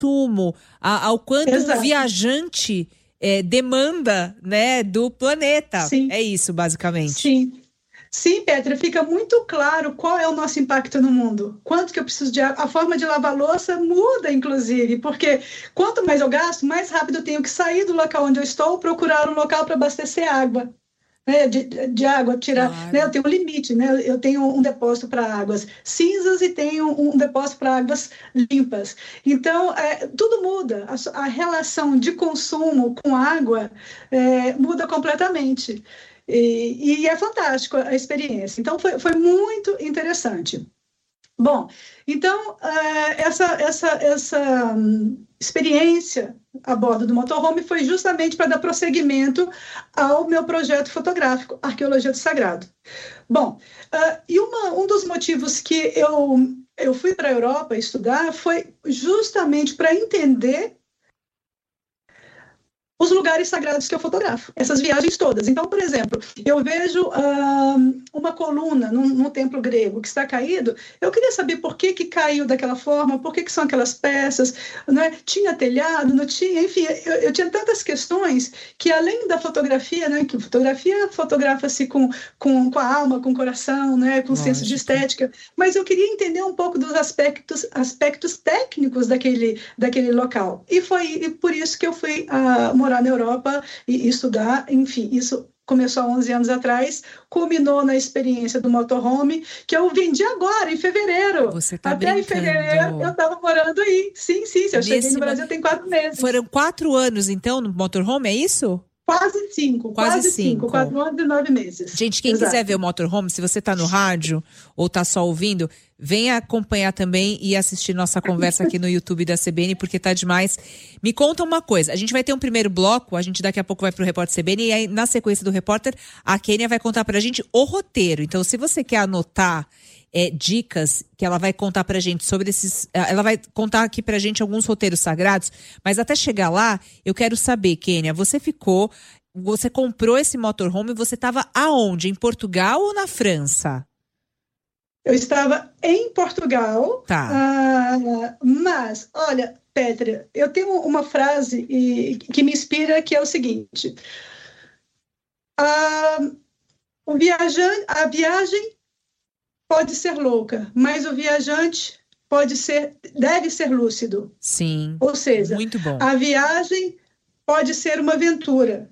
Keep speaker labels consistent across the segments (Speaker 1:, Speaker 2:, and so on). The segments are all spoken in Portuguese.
Speaker 1: consumo, ao quanto o viajante demanda, né, do planeta.
Speaker 2: Sim.
Speaker 1: É isso, basicamente.
Speaker 2: Sim. Sim, Petra, fica muito claro qual é o nosso impacto no mundo. Quanto que eu preciso de água. A forma de lavar louça muda, inclusive, porque quanto mais eu gasto, mais rápido eu tenho que sair do local onde eu estou, procurar um local para abastecer água. Né, de água, tirar.
Speaker 1: Claro.
Speaker 2: Né, eu tenho um limite, né, eu tenho um depósito para águas cinzas e tenho um depósito para águas limpas. Então, tudo muda. A relação de consumo com água muda completamente. E é fantástico a experiência. Então, foi muito interessante. Bom, então, essa experiência a bordo do motorhome foi justamente para dar prosseguimento ao meu projeto fotográfico, Arqueologia do Sagrado. Bom, e um dos motivos que eu fui para a Europa estudar foi justamente para entender os lugares sagrados que eu fotografo, essas viagens todas. Então, por exemplo, eu vejo uma coluna num templo grego que está caído, eu queria saber por que caiu daquela forma, por que são aquelas peças, né? Tinha telhado, não tinha, enfim, eu tinha tantas questões que além da fotografia, né, que fotografia fotografa-se com a alma, com o coração, né, com senso de estética, mas eu queria entender um pouco dos aspectos técnicos daquele local. E foi por isso que eu fui morar na Europa e estudar, enfim, isso começou há 11 anos atrás, culminou na experiência do motorhome, que eu vendi agora, em fevereiro.
Speaker 1: Você tá
Speaker 2: Até
Speaker 1: brincando.
Speaker 2: em fevereiro eu estava morando aí. Sim, eu cheguei no Brasil tem 4 meses.
Speaker 1: Foram 4 anos, então, no motorhome, é isso?
Speaker 2: Quase 5. 4 anos e 9 meses.
Speaker 1: Gente, quem quiser ver o motorhome, se você está no rádio ou está só ouvindo, venha acompanhar também e assistir nossa conversa aqui no YouTube da CBN, porque tá demais. Me conta uma coisa, a gente vai ter um primeiro bloco, a gente daqui a pouco vai pro Repórter CBN, e aí na sequência do Repórter, a Kênia vai contar pra gente o roteiro. Então, se você quer anotar dicas que ela vai contar pra gente sobre esses... Ela vai contar aqui pra gente alguns roteiros sagrados, mas até chegar lá, eu quero saber, Kênia, você comprou esse motorhome e você estava aonde? Em Portugal ou na França?
Speaker 2: Eu estava em Portugal, mas, olha, Petra, eu tenho uma frase que me inspira, que é o seguinte: a viagem pode ser louca, mas o viajante deve ser lúcido.
Speaker 1: Sim.
Speaker 2: Ou seja,
Speaker 1: muito bom.
Speaker 2: A viagem pode ser uma aventura.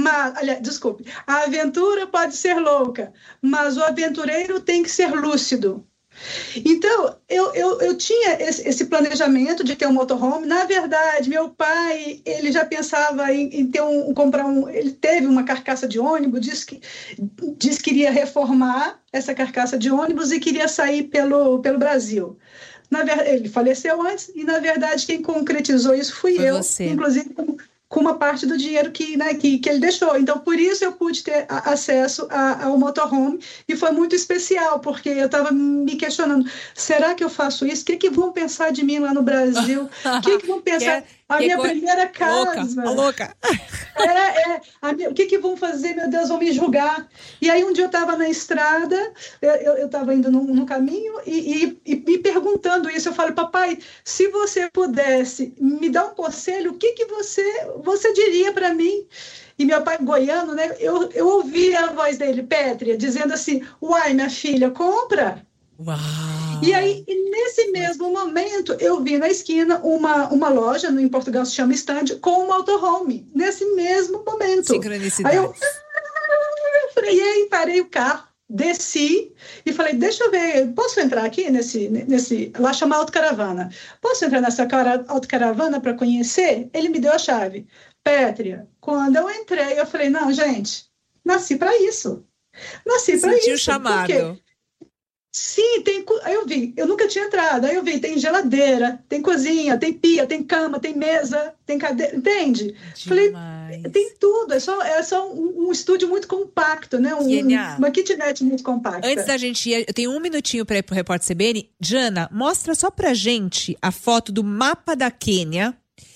Speaker 2: A aventura pode ser louca, mas o aventureiro tem que ser lúcido. Então, eu tinha esse planejamento de ter um motorhome. Na verdade, meu pai, ele já pensava em comprar ele teve uma carcaça de ônibus, disse que iria reformar essa carcaça de ônibus e queria sair pelo Brasil. Ele faleceu antes e, na verdade, quem concretizou isso fui eu,
Speaker 1: você.
Speaker 2: Inclusive com uma parte do dinheiro que ele deixou. Então, por isso eu pude ter acesso ao motorhome, e foi muito especial, porque eu estava me questionando, será que eu faço isso? O que vão pensar de mim lá no Brasil? O que vão pensar? Minha primeira casa.
Speaker 1: Louca.
Speaker 2: O que vão fazer? Meu Deus, vão me julgar. E aí um dia eu estava na estrada, eu estava indo num caminho e me perguntando isso. Eu falo, papai, se você pudesse me dar um conselho, o que você diria para mim? E meu pai, goiano, né? Eu ouvi a voz dele, Pétria, dizendo assim: uai, minha filha, compra.
Speaker 1: Uau.
Speaker 2: E aí, nesse mesmo momento, eu vi na esquina uma loja, em Portugal se chama Stand, com um motorhome. Nesse mesmo momento.
Speaker 1: Sincronicidade.
Speaker 2: Aí eu freiei, parei o carro, desci e falei, deixa eu ver, posso entrar aqui lá chama autocaravana. Posso entrar nessa autocaravana para conhecer? Ele me deu a chave. Pétria, quando eu entrei, eu falei, não, gente, nasci para isso.
Speaker 1: Sentiu o chamado.
Speaker 2: Porque sim, aí eu vi, eu nunca tinha entrado, aí eu vi, tem geladeira, tem cozinha, tem pia, tem cama, tem mesa, tem cadeira, entende? Falei, tem tudo, é só um estúdio muito compacto, né? Uma kitnet muito compacta.
Speaker 1: Antes da gente ir, eu tenho 1 minutinho para ir pro Repórter CBN. Jana, mostra só pra gente a foto do mapa da Quênia,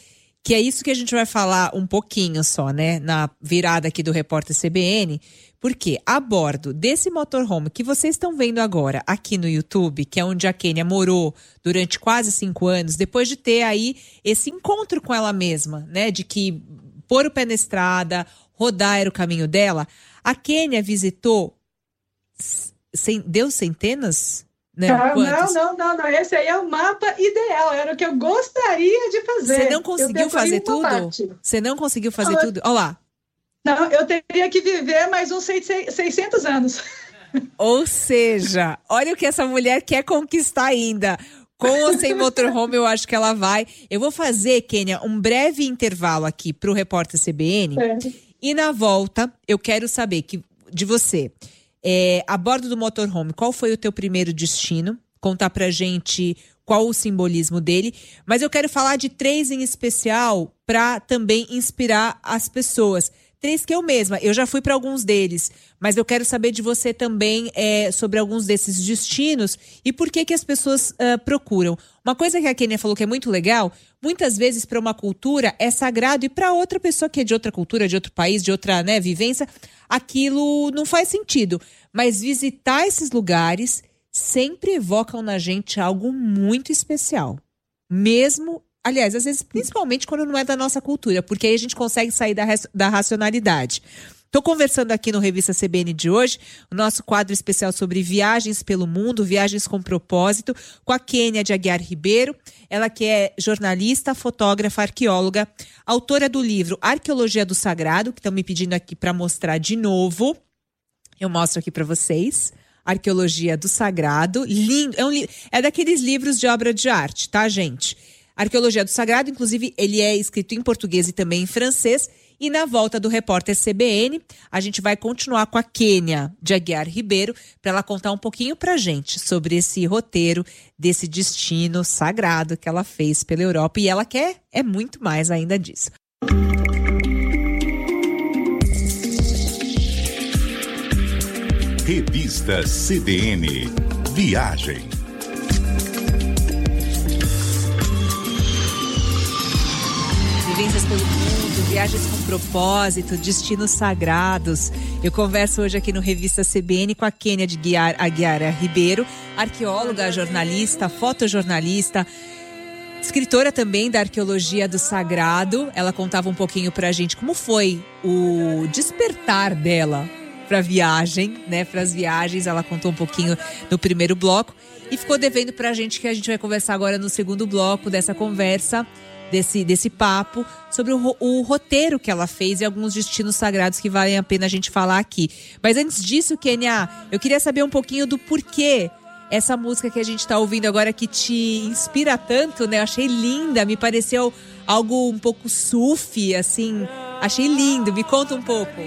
Speaker 1: que é isso que a gente vai falar um pouquinho só, né? Na virada aqui do Repórter CBN, porque a bordo desse motorhome que vocês estão vendo agora aqui no YouTube, que é onde a Kênia morou durante quase 5 anos, depois de ter aí esse encontro com ela mesma, né? De que pôr o pé na estrada, rodar era o caminho dela, a Kênia visitou, deu centenas?
Speaker 2: Não. Esse aí é o mapa ideal. Era o que eu gostaria de fazer.
Speaker 1: Você não conseguiu fazer tudo? Você não conseguiu fazer tudo? Olha lá.
Speaker 2: Não, eu teria que viver mais uns 600 anos.
Speaker 1: Ou seja, olha o que essa mulher quer conquistar ainda. Com ou sem motorhome, eu acho que ela vai. Eu vou fazer, Kênia, um breve intervalo aqui para o Repórter CBN. E na volta, eu quero saber de você. A bordo do motorhome, qual foi o teu primeiro destino? Contar pra gente qual o simbolismo dele. Mas eu quero falar de 3 em especial para também inspirar as pessoas. 3 que eu já fui para alguns deles, mas eu quero saber de você também sobre alguns desses destinos e por que as pessoas procuram. Uma coisa que a Kênia falou que é muito legal, muitas vezes para uma cultura é sagrado e para outra pessoa que é de outra cultura, de outro país, de outra, né, vivência, aquilo não faz sentido. Mas visitar esses lugares sempre evocam na gente algo muito especial. Mesmo, aliás, às vezes, principalmente quando não é da nossa cultura, porque aí a gente consegue sair da racionalidade. Estou conversando aqui no Revista CBN de hoje, o nosso quadro especial sobre viagens pelo mundo, viagens com propósito, com a Kênia de Aguiar Ribeiro. Ela que é jornalista, fotógrafa, arqueóloga, autora do livro Arqueologia do Sagrado, que estão me pedindo aqui para mostrar de novo. Eu mostro aqui para vocês. Arqueologia do Sagrado. Lindo. É daqueles livros de obra de arte, tá, gente? Arqueologia do Sagrado, inclusive, ele é escrito em português e também em francês. E na volta do Repórter CBN, a gente vai continuar com a Kênia de Aguiar Ribeiro para ela contar um pouquinho pra gente sobre esse roteiro desse destino sagrado que ela fez pela Europa. E ela quer muito mais ainda disso.
Speaker 3: Revista CBN Viagem.
Speaker 1: Vivências pelo mundo, viagens com propósito, destinos sagrados. Eu converso hoje aqui no Revista CBN com a Kênia de Aguiar Ribeiro, arqueóloga, jornalista, fotojornalista, escritora também da Arqueologia do Sagrado. Ela contava um pouquinho pra gente como foi o despertar dela para viagem, né? Para as viagens, ela contou um pouquinho no primeiro bloco e ficou devendo pra gente que a gente vai conversar agora no segundo bloco dessa conversa, desse papo, sobre o roteiro que ela fez e alguns destinos sagrados que valem a pena a gente falar aqui. Mas antes disso, Kênia, eu queria saber um pouquinho do porquê essa música que a gente está ouvindo agora que te inspira tanto, né? Eu achei linda, me pareceu algo um pouco sufi, assim, achei lindo. Me conta um pouco.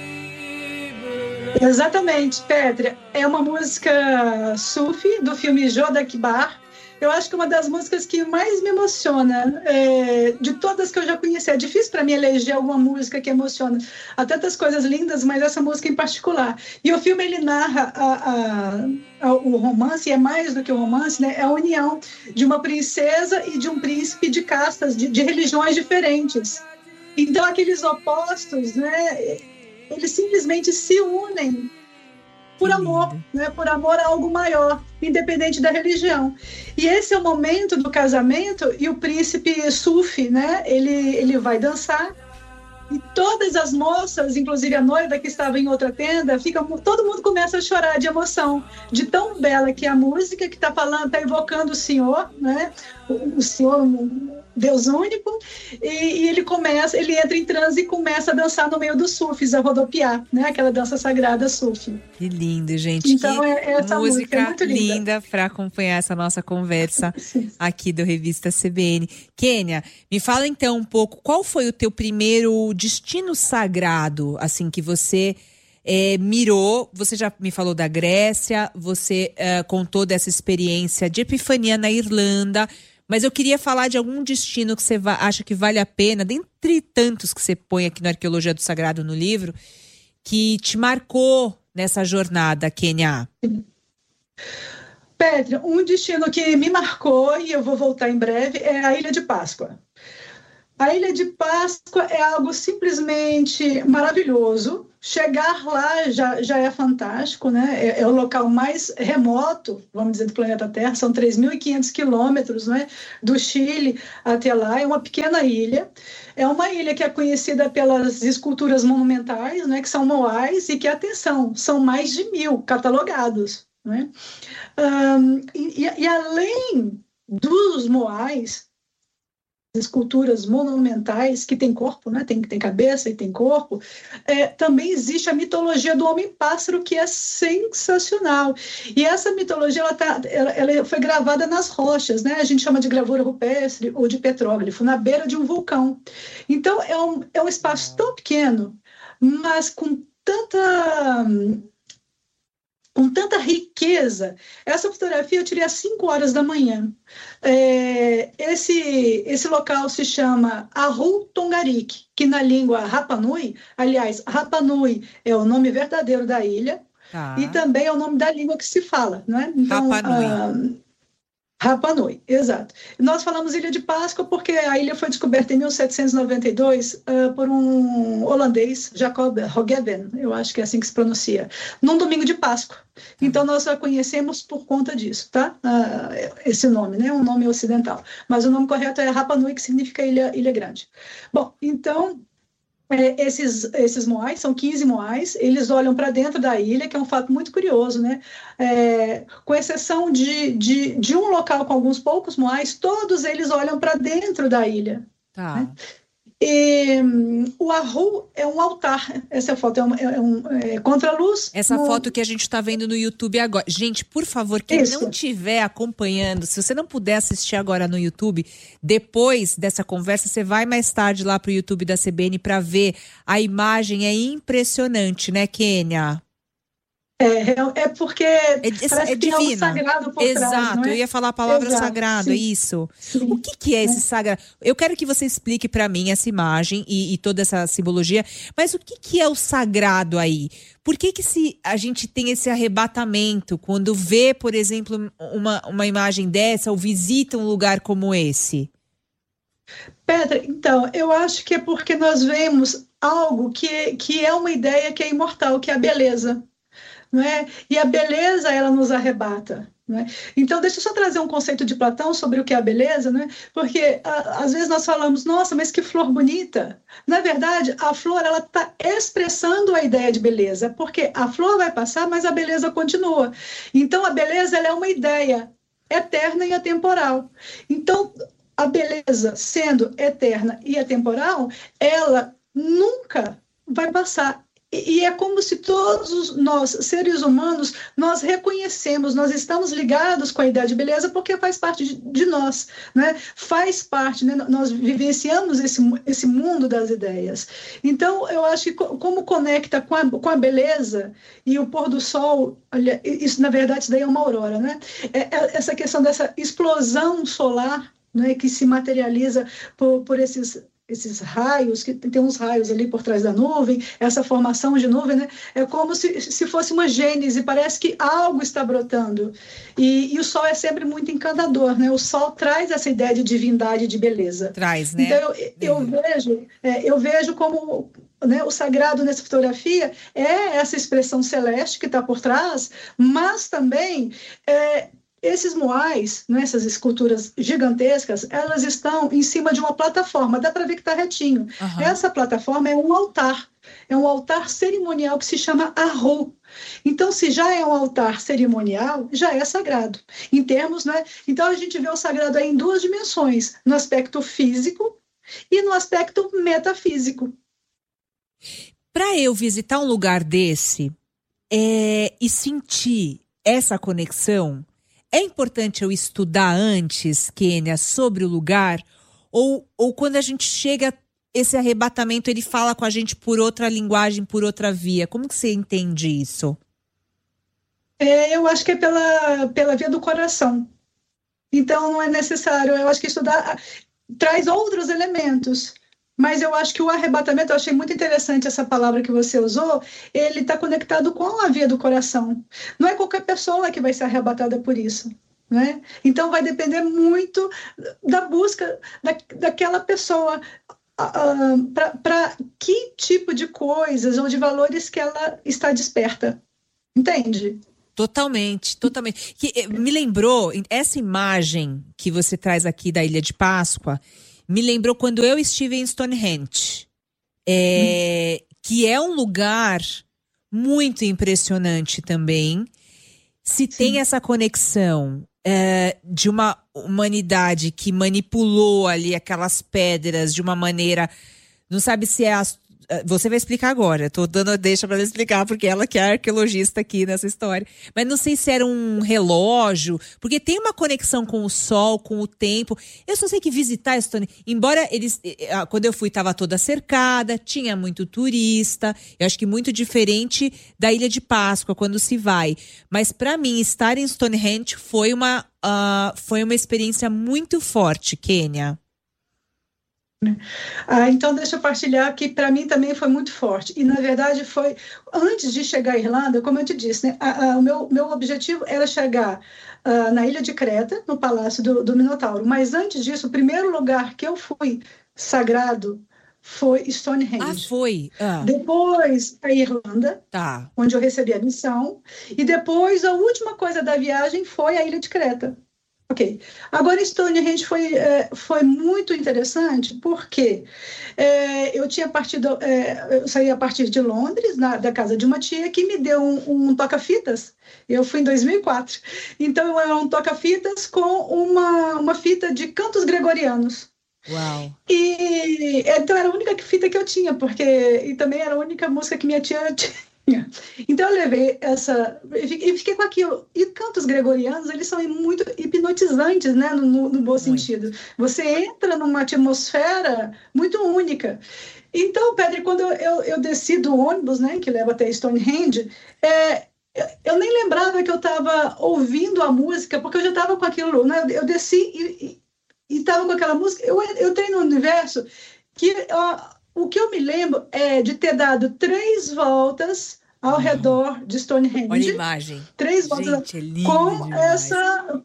Speaker 2: Exatamente, Pétria. É uma música sufi do filme Jodha Akbar. Eu acho que uma das músicas que mais me emociona, de todas que eu já conheci. É difícil para mim eleger alguma música que emociona. Há tantas coisas lindas, mas essa música em particular. E o filme, ele narra o romance, e é mais do que o romance, né? É a união de uma princesa e de um príncipe de castas, de religiões diferentes. Então, aqueles opostos, né? Eles simplesmente se unem por amor, né? Por amor a algo maior, independente da religião. E esse é o momento do casamento, e o príncipe sufi, né? Ele vai dançar, e todas as moças, inclusive a noiva que estava em outra tenda, todo mundo começa a chorar de emoção, de tão bela que é a música que está falando, está evocando o Senhor, né? O Senhor, Deus único, e ele entra em transe e começa a dançar no meio dos sufis, a rodopiar, né? Aquela dança sagrada sufi.
Speaker 1: Que lindo, gente.
Speaker 2: Então,
Speaker 1: que
Speaker 2: essa música é muito
Speaker 1: linda para acompanhar essa nossa conversa aqui do Revista CBN. Kênia, me fala então um pouco, qual foi o teu primeiro destino sagrado, assim, que você mirou? Você já me falou da Grécia, você contou dessa experiência de Epifania na Irlanda, mas eu queria falar de algum destino que você acha que vale a pena, dentre tantos que você põe aqui na Arqueologia do Sagrado no livro, que te marcou nessa jornada, Kênia.
Speaker 2: Pétria, um destino que me marcou, e eu vou voltar em breve, é a Ilha de Páscoa. A Ilha de Páscoa é algo simplesmente maravilhoso. Chegar lá já é fantástico, né? É o local mais remoto, vamos dizer, do planeta Terra. São 3.500 quilômetros, né, do Chile até lá. É uma pequena ilha. É uma ilha que é conhecida pelas esculturas monumentais, né, que são moais e que, atenção, são mais de 1.000 catalogados, né? E além dos moais, esculturas monumentais que tem corpo, né? Tem cabeça e tem corpo, também existe a mitologia do homem-pássaro, que é sensacional. E essa mitologia ela foi gravada nas rochas, né? A gente chama de gravura rupestre ou de petróglifo, na beira de um vulcão. Então, é um espaço tão pequeno, mas com tanta riqueza. Essa fotografia eu tirei às 5 horas da manhã. Esse local se chama Ahu Tongarik, que na língua Rapa Nui, aliás, Rapa Nui é o nome verdadeiro da ilha, e também é o nome da língua que se fala, né? Então,
Speaker 1: Rapa Nui.
Speaker 2: Rapa Nui, exato. Nós falamos Ilha de Páscoa porque a ilha foi descoberta em 1792 por um holandês, Jacob Roggeveen, eu acho que é assim que se pronuncia, num domingo de Páscoa. Então, nós a conhecemos por conta disso, tá? Esse nome, né? Um nome ocidental. Mas o nome correto é Rapa Nui, que significa ilha grande. Bom, então, esses moais, são 15 moais, eles olham para dentro da ilha, que é um fato muito curioso, né? Com exceção de um local com alguns poucos moais, todos eles olham para dentro da ilha.
Speaker 1: Tá.
Speaker 2: Né? E o Ahu é um altar. Essa foto é contra-luz.
Speaker 1: Essa foto que a gente está vendo no YouTube agora. Gente, por favor, quem não estiver acompanhando, se você não puder assistir agora no YouTube, depois dessa conversa, você vai mais tarde lá para o YouTube da CBN para ver. A imagem é impressionante, né, Kênia?
Speaker 2: Porque
Speaker 1: parece
Speaker 2: que tem algo sagrado por
Speaker 1: Exato,
Speaker 2: trás, não é?
Speaker 1: Eu ia falar a palavra
Speaker 2: Exato,
Speaker 1: sagrado,
Speaker 2: sim.
Speaker 1: é isso.
Speaker 2: Sim.
Speaker 1: O que é esse sagrado? Eu quero que você explique para mim essa imagem e toda essa simbologia, mas o que é o sagrado aí? Por que a gente tem esse arrebatamento quando vê, por exemplo, uma imagem dessa ou visita um lugar como esse?
Speaker 2: Petra, então, eu acho que é porque nós vemos algo que é uma ideia que é imortal, que é a beleza. Não é? E a beleza, ela nos arrebata. Não é? Então, deixa eu só trazer um conceito de Platão sobre o que é a beleza, né? Porque às vezes nós falamos, nossa, mas que flor bonita. Na verdade, a flor ela está expressando a ideia de beleza, porque a flor vai passar, mas a beleza continua. Então, a beleza ela é uma ideia eterna e atemporal. Então, a beleza, sendo eterna e atemporal, ela nunca vai passar. E é como se todos nós, seres humanos, nós reconhecemos, nós estamos ligados com a ideia de beleza porque faz parte de nós, né? Faz parte, né? Nós vivenciamos esse mundo das ideias. Então, eu acho que como conecta com a beleza e o pôr do sol, olha, isso na verdade isso daí é uma aurora, né? Essa questão dessa explosão solar, né, que se materializa por esses raios, que tem uns raios ali por trás da nuvem, essa formação de nuvem, né? É como se fosse uma gênese, parece que algo está brotando. E o sol é sempre muito encantador, né? O sol traz essa ideia de divindade, de beleza.
Speaker 1: Traz, né?
Speaker 2: Então, eu vejo como, né, o sagrado nessa fotografia é essa expressão celeste que está por trás, mas também esses moais, né, essas esculturas gigantescas, elas estão em cima de uma plataforma, dá para ver que está retinho.
Speaker 1: Uhum.
Speaker 2: Essa plataforma é um altar cerimonial que se chama Ahu. Então, se já é um altar cerimonial, já é sagrado. Em termos, né? Então, a gente vê o sagrado aí em duas dimensões, no aspecto físico e no aspecto metafísico.
Speaker 1: Para eu visitar um lugar desse e sentir essa conexão, é importante eu estudar antes, Kênia, sobre o lugar? Ou quando a gente chega, esse arrebatamento, ele fala com a gente por outra linguagem, por outra via? Como que você entende isso?
Speaker 2: Eu acho que é pela via do coração. Então, não é necessário. Eu acho que estudar traz outros elementos. Mas eu acho que o arrebatamento, eu achei muito interessante essa palavra que você usou, ele está conectado com a via do coração. Não é qualquer pessoa que vai ser arrebatada por isso, né? Então vai depender muito da busca daquela pessoa. para que tipo de coisas ou de valores que ela está desperta. Entende?
Speaker 1: Totalmente, totalmente. Me lembrou, essa imagem que você traz aqui da Ilha de Páscoa, me lembrou quando eu estive em Stonehenge, que é um lugar muito impressionante também. Se tem essa conexão de uma humanidade que manipulou ali aquelas pedras de uma maneira, não sabe se é você vai explicar agora, tô dando deixa para ela explicar, porque ela que é arqueologista aqui nessa história. Mas não sei se era um relógio, porque tem uma conexão com o sol, com o tempo. Eu só sei que visitar Stonehenge, embora quando eu fui, estava toda cercada, tinha muito turista, eu acho que muito diferente da Ilha de Páscoa, quando se vai. Mas para mim, estar em Stonehenge foi uma experiência muito forte, Kênia.
Speaker 2: Então, deixa eu partilhar que para mim também foi muito forte. E, na verdade, foi antes de chegar à Irlanda, como eu te disse, né, o meu objetivo era chegar na ilha de Creta, no Palácio do Minotauro. Mas antes disso, o primeiro lugar que eu fui sagrado foi Stonehenge.
Speaker 1: Foi?
Speaker 2: Depois, a Irlanda, onde eu recebi a missão. E depois, a última coisa da viagem foi a ilha de Creta. Ok. Agora, Stonehenge foi muito interessante porque eu tinha partido, eu saí a partir de Londres, da casa de uma tia, que me deu um toca-fitas. Eu fui em 2004. Então, era um toca-fitas com uma fita de cantos gregorianos.
Speaker 1: Uau!
Speaker 2: Então, era a única fita que eu tinha, e também era a única música que minha tia tinha. Então eu levei e fiquei com aquilo. E cantos gregorianos, eles são muito hipnotizantes, né, no bom sentido. Você entra numa atmosfera muito única. Então, Pedro, quando eu desci do ônibus, né, que leva até Stonehenge, eu nem lembrava que eu estava ouvindo a música, porque eu já estava com aquilo, né, eu desci e estava com aquela música. Eu entrei no universo que... o que eu me lembro é de ter dado 3 voltas ao redor de Stonehenge.
Speaker 1: Olha a imagem.
Speaker 2: 3 voltas. Gente, é lindo com essa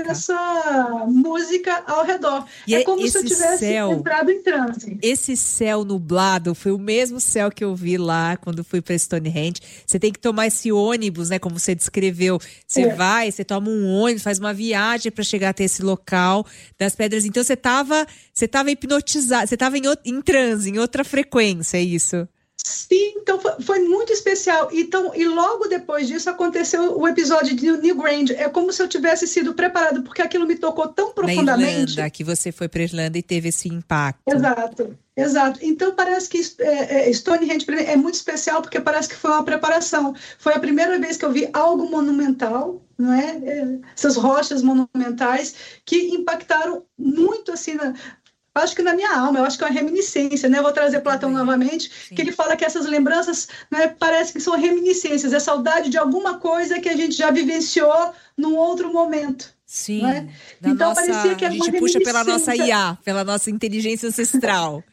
Speaker 2: música ao redor.
Speaker 1: E
Speaker 2: é como se eu tivesse entrado em transe.
Speaker 1: Esse céu nublado foi o mesmo céu que eu vi lá quando fui para Stonehenge. Você tem que tomar esse ônibus, né? Como você descreveu. Você toma um ônibus, faz uma viagem para chegar até esse local das pedras. Então você estava hipnotizado, você estava em transe, em outra frequência, é isso?
Speaker 2: Sim, então foi muito especial. E logo depois disso aconteceu o episódio de Newgrange. É como se eu tivesse sido preparado, porque aquilo me tocou tão profundamente.
Speaker 1: Na Irlanda, que você foi para a Irlanda e teve esse impacto.
Speaker 2: Exato. Então parece que Stonehenge é muito especial, porque parece que foi uma preparação. Foi a primeira vez que eu vi algo monumental, não é? Essas rochas monumentais que impactaram muito assim acho que na minha alma, eu acho que é uma reminiscência, né? Eu vou trazer Platão novamente, que ele fala que essas lembranças, né, parece que são reminiscências, é saudade de alguma coisa que a gente já vivenciou num outro momento.
Speaker 1: Sim.
Speaker 2: Né? Então parecia que
Speaker 1: a gente puxa pela nossa IA, pela nossa inteligência ancestral.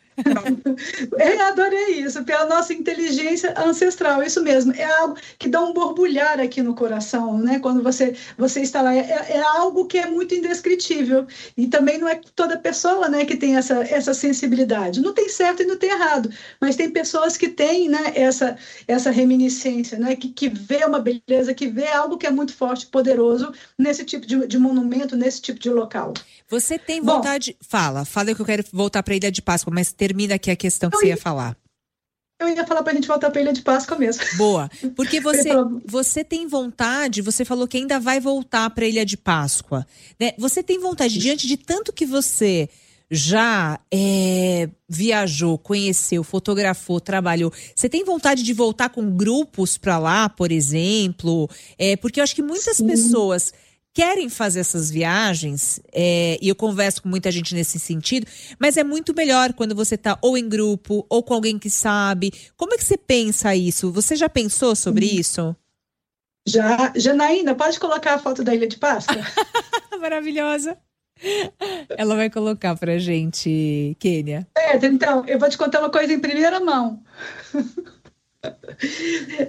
Speaker 2: Eu adorei isso, pela nossa inteligência ancestral, isso mesmo, é algo que dá um borbulhar aqui no coração, né? Quando você está lá, é algo que é muito indescritível, e também não é toda pessoa, né, que tem essa sensibilidade, não tem certo e não tem errado, mas tem pessoas que têm, né, essa reminiscência, né, que vê uma beleza, que vê algo que é muito forte, poderoso, nesse tipo de monumento, nesse tipo de local.
Speaker 1: Você tem vontade... Fala que eu quero voltar para a Ilha de Páscoa, mas termina aqui a questão que você ia falar.
Speaker 2: Eu ia falar para a gente voltar para a Ilha de Páscoa mesmo.
Speaker 1: Boa, porque você tem vontade, você falou que ainda vai voltar para a Ilha de Páscoa, né? Você tem vontade, diante de tanto que você já viajou, conheceu, fotografou, trabalhou, você tem vontade de voltar com grupos para lá, por exemplo? Porque eu acho que muitas pessoas querem fazer essas viagens, e eu converso com muita gente nesse sentido, mas é muito melhor quando você está ou em grupo, ou com alguém que sabe. Como é que você pensa isso? Você já pensou sobre isso?
Speaker 2: Já. Janaína, pode colocar a foto da Ilha de Páscoa?
Speaker 1: Maravilhosa. Ela vai colocar pra gente, Kênia.
Speaker 2: Então, eu vou te contar uma coisa em primeira mão.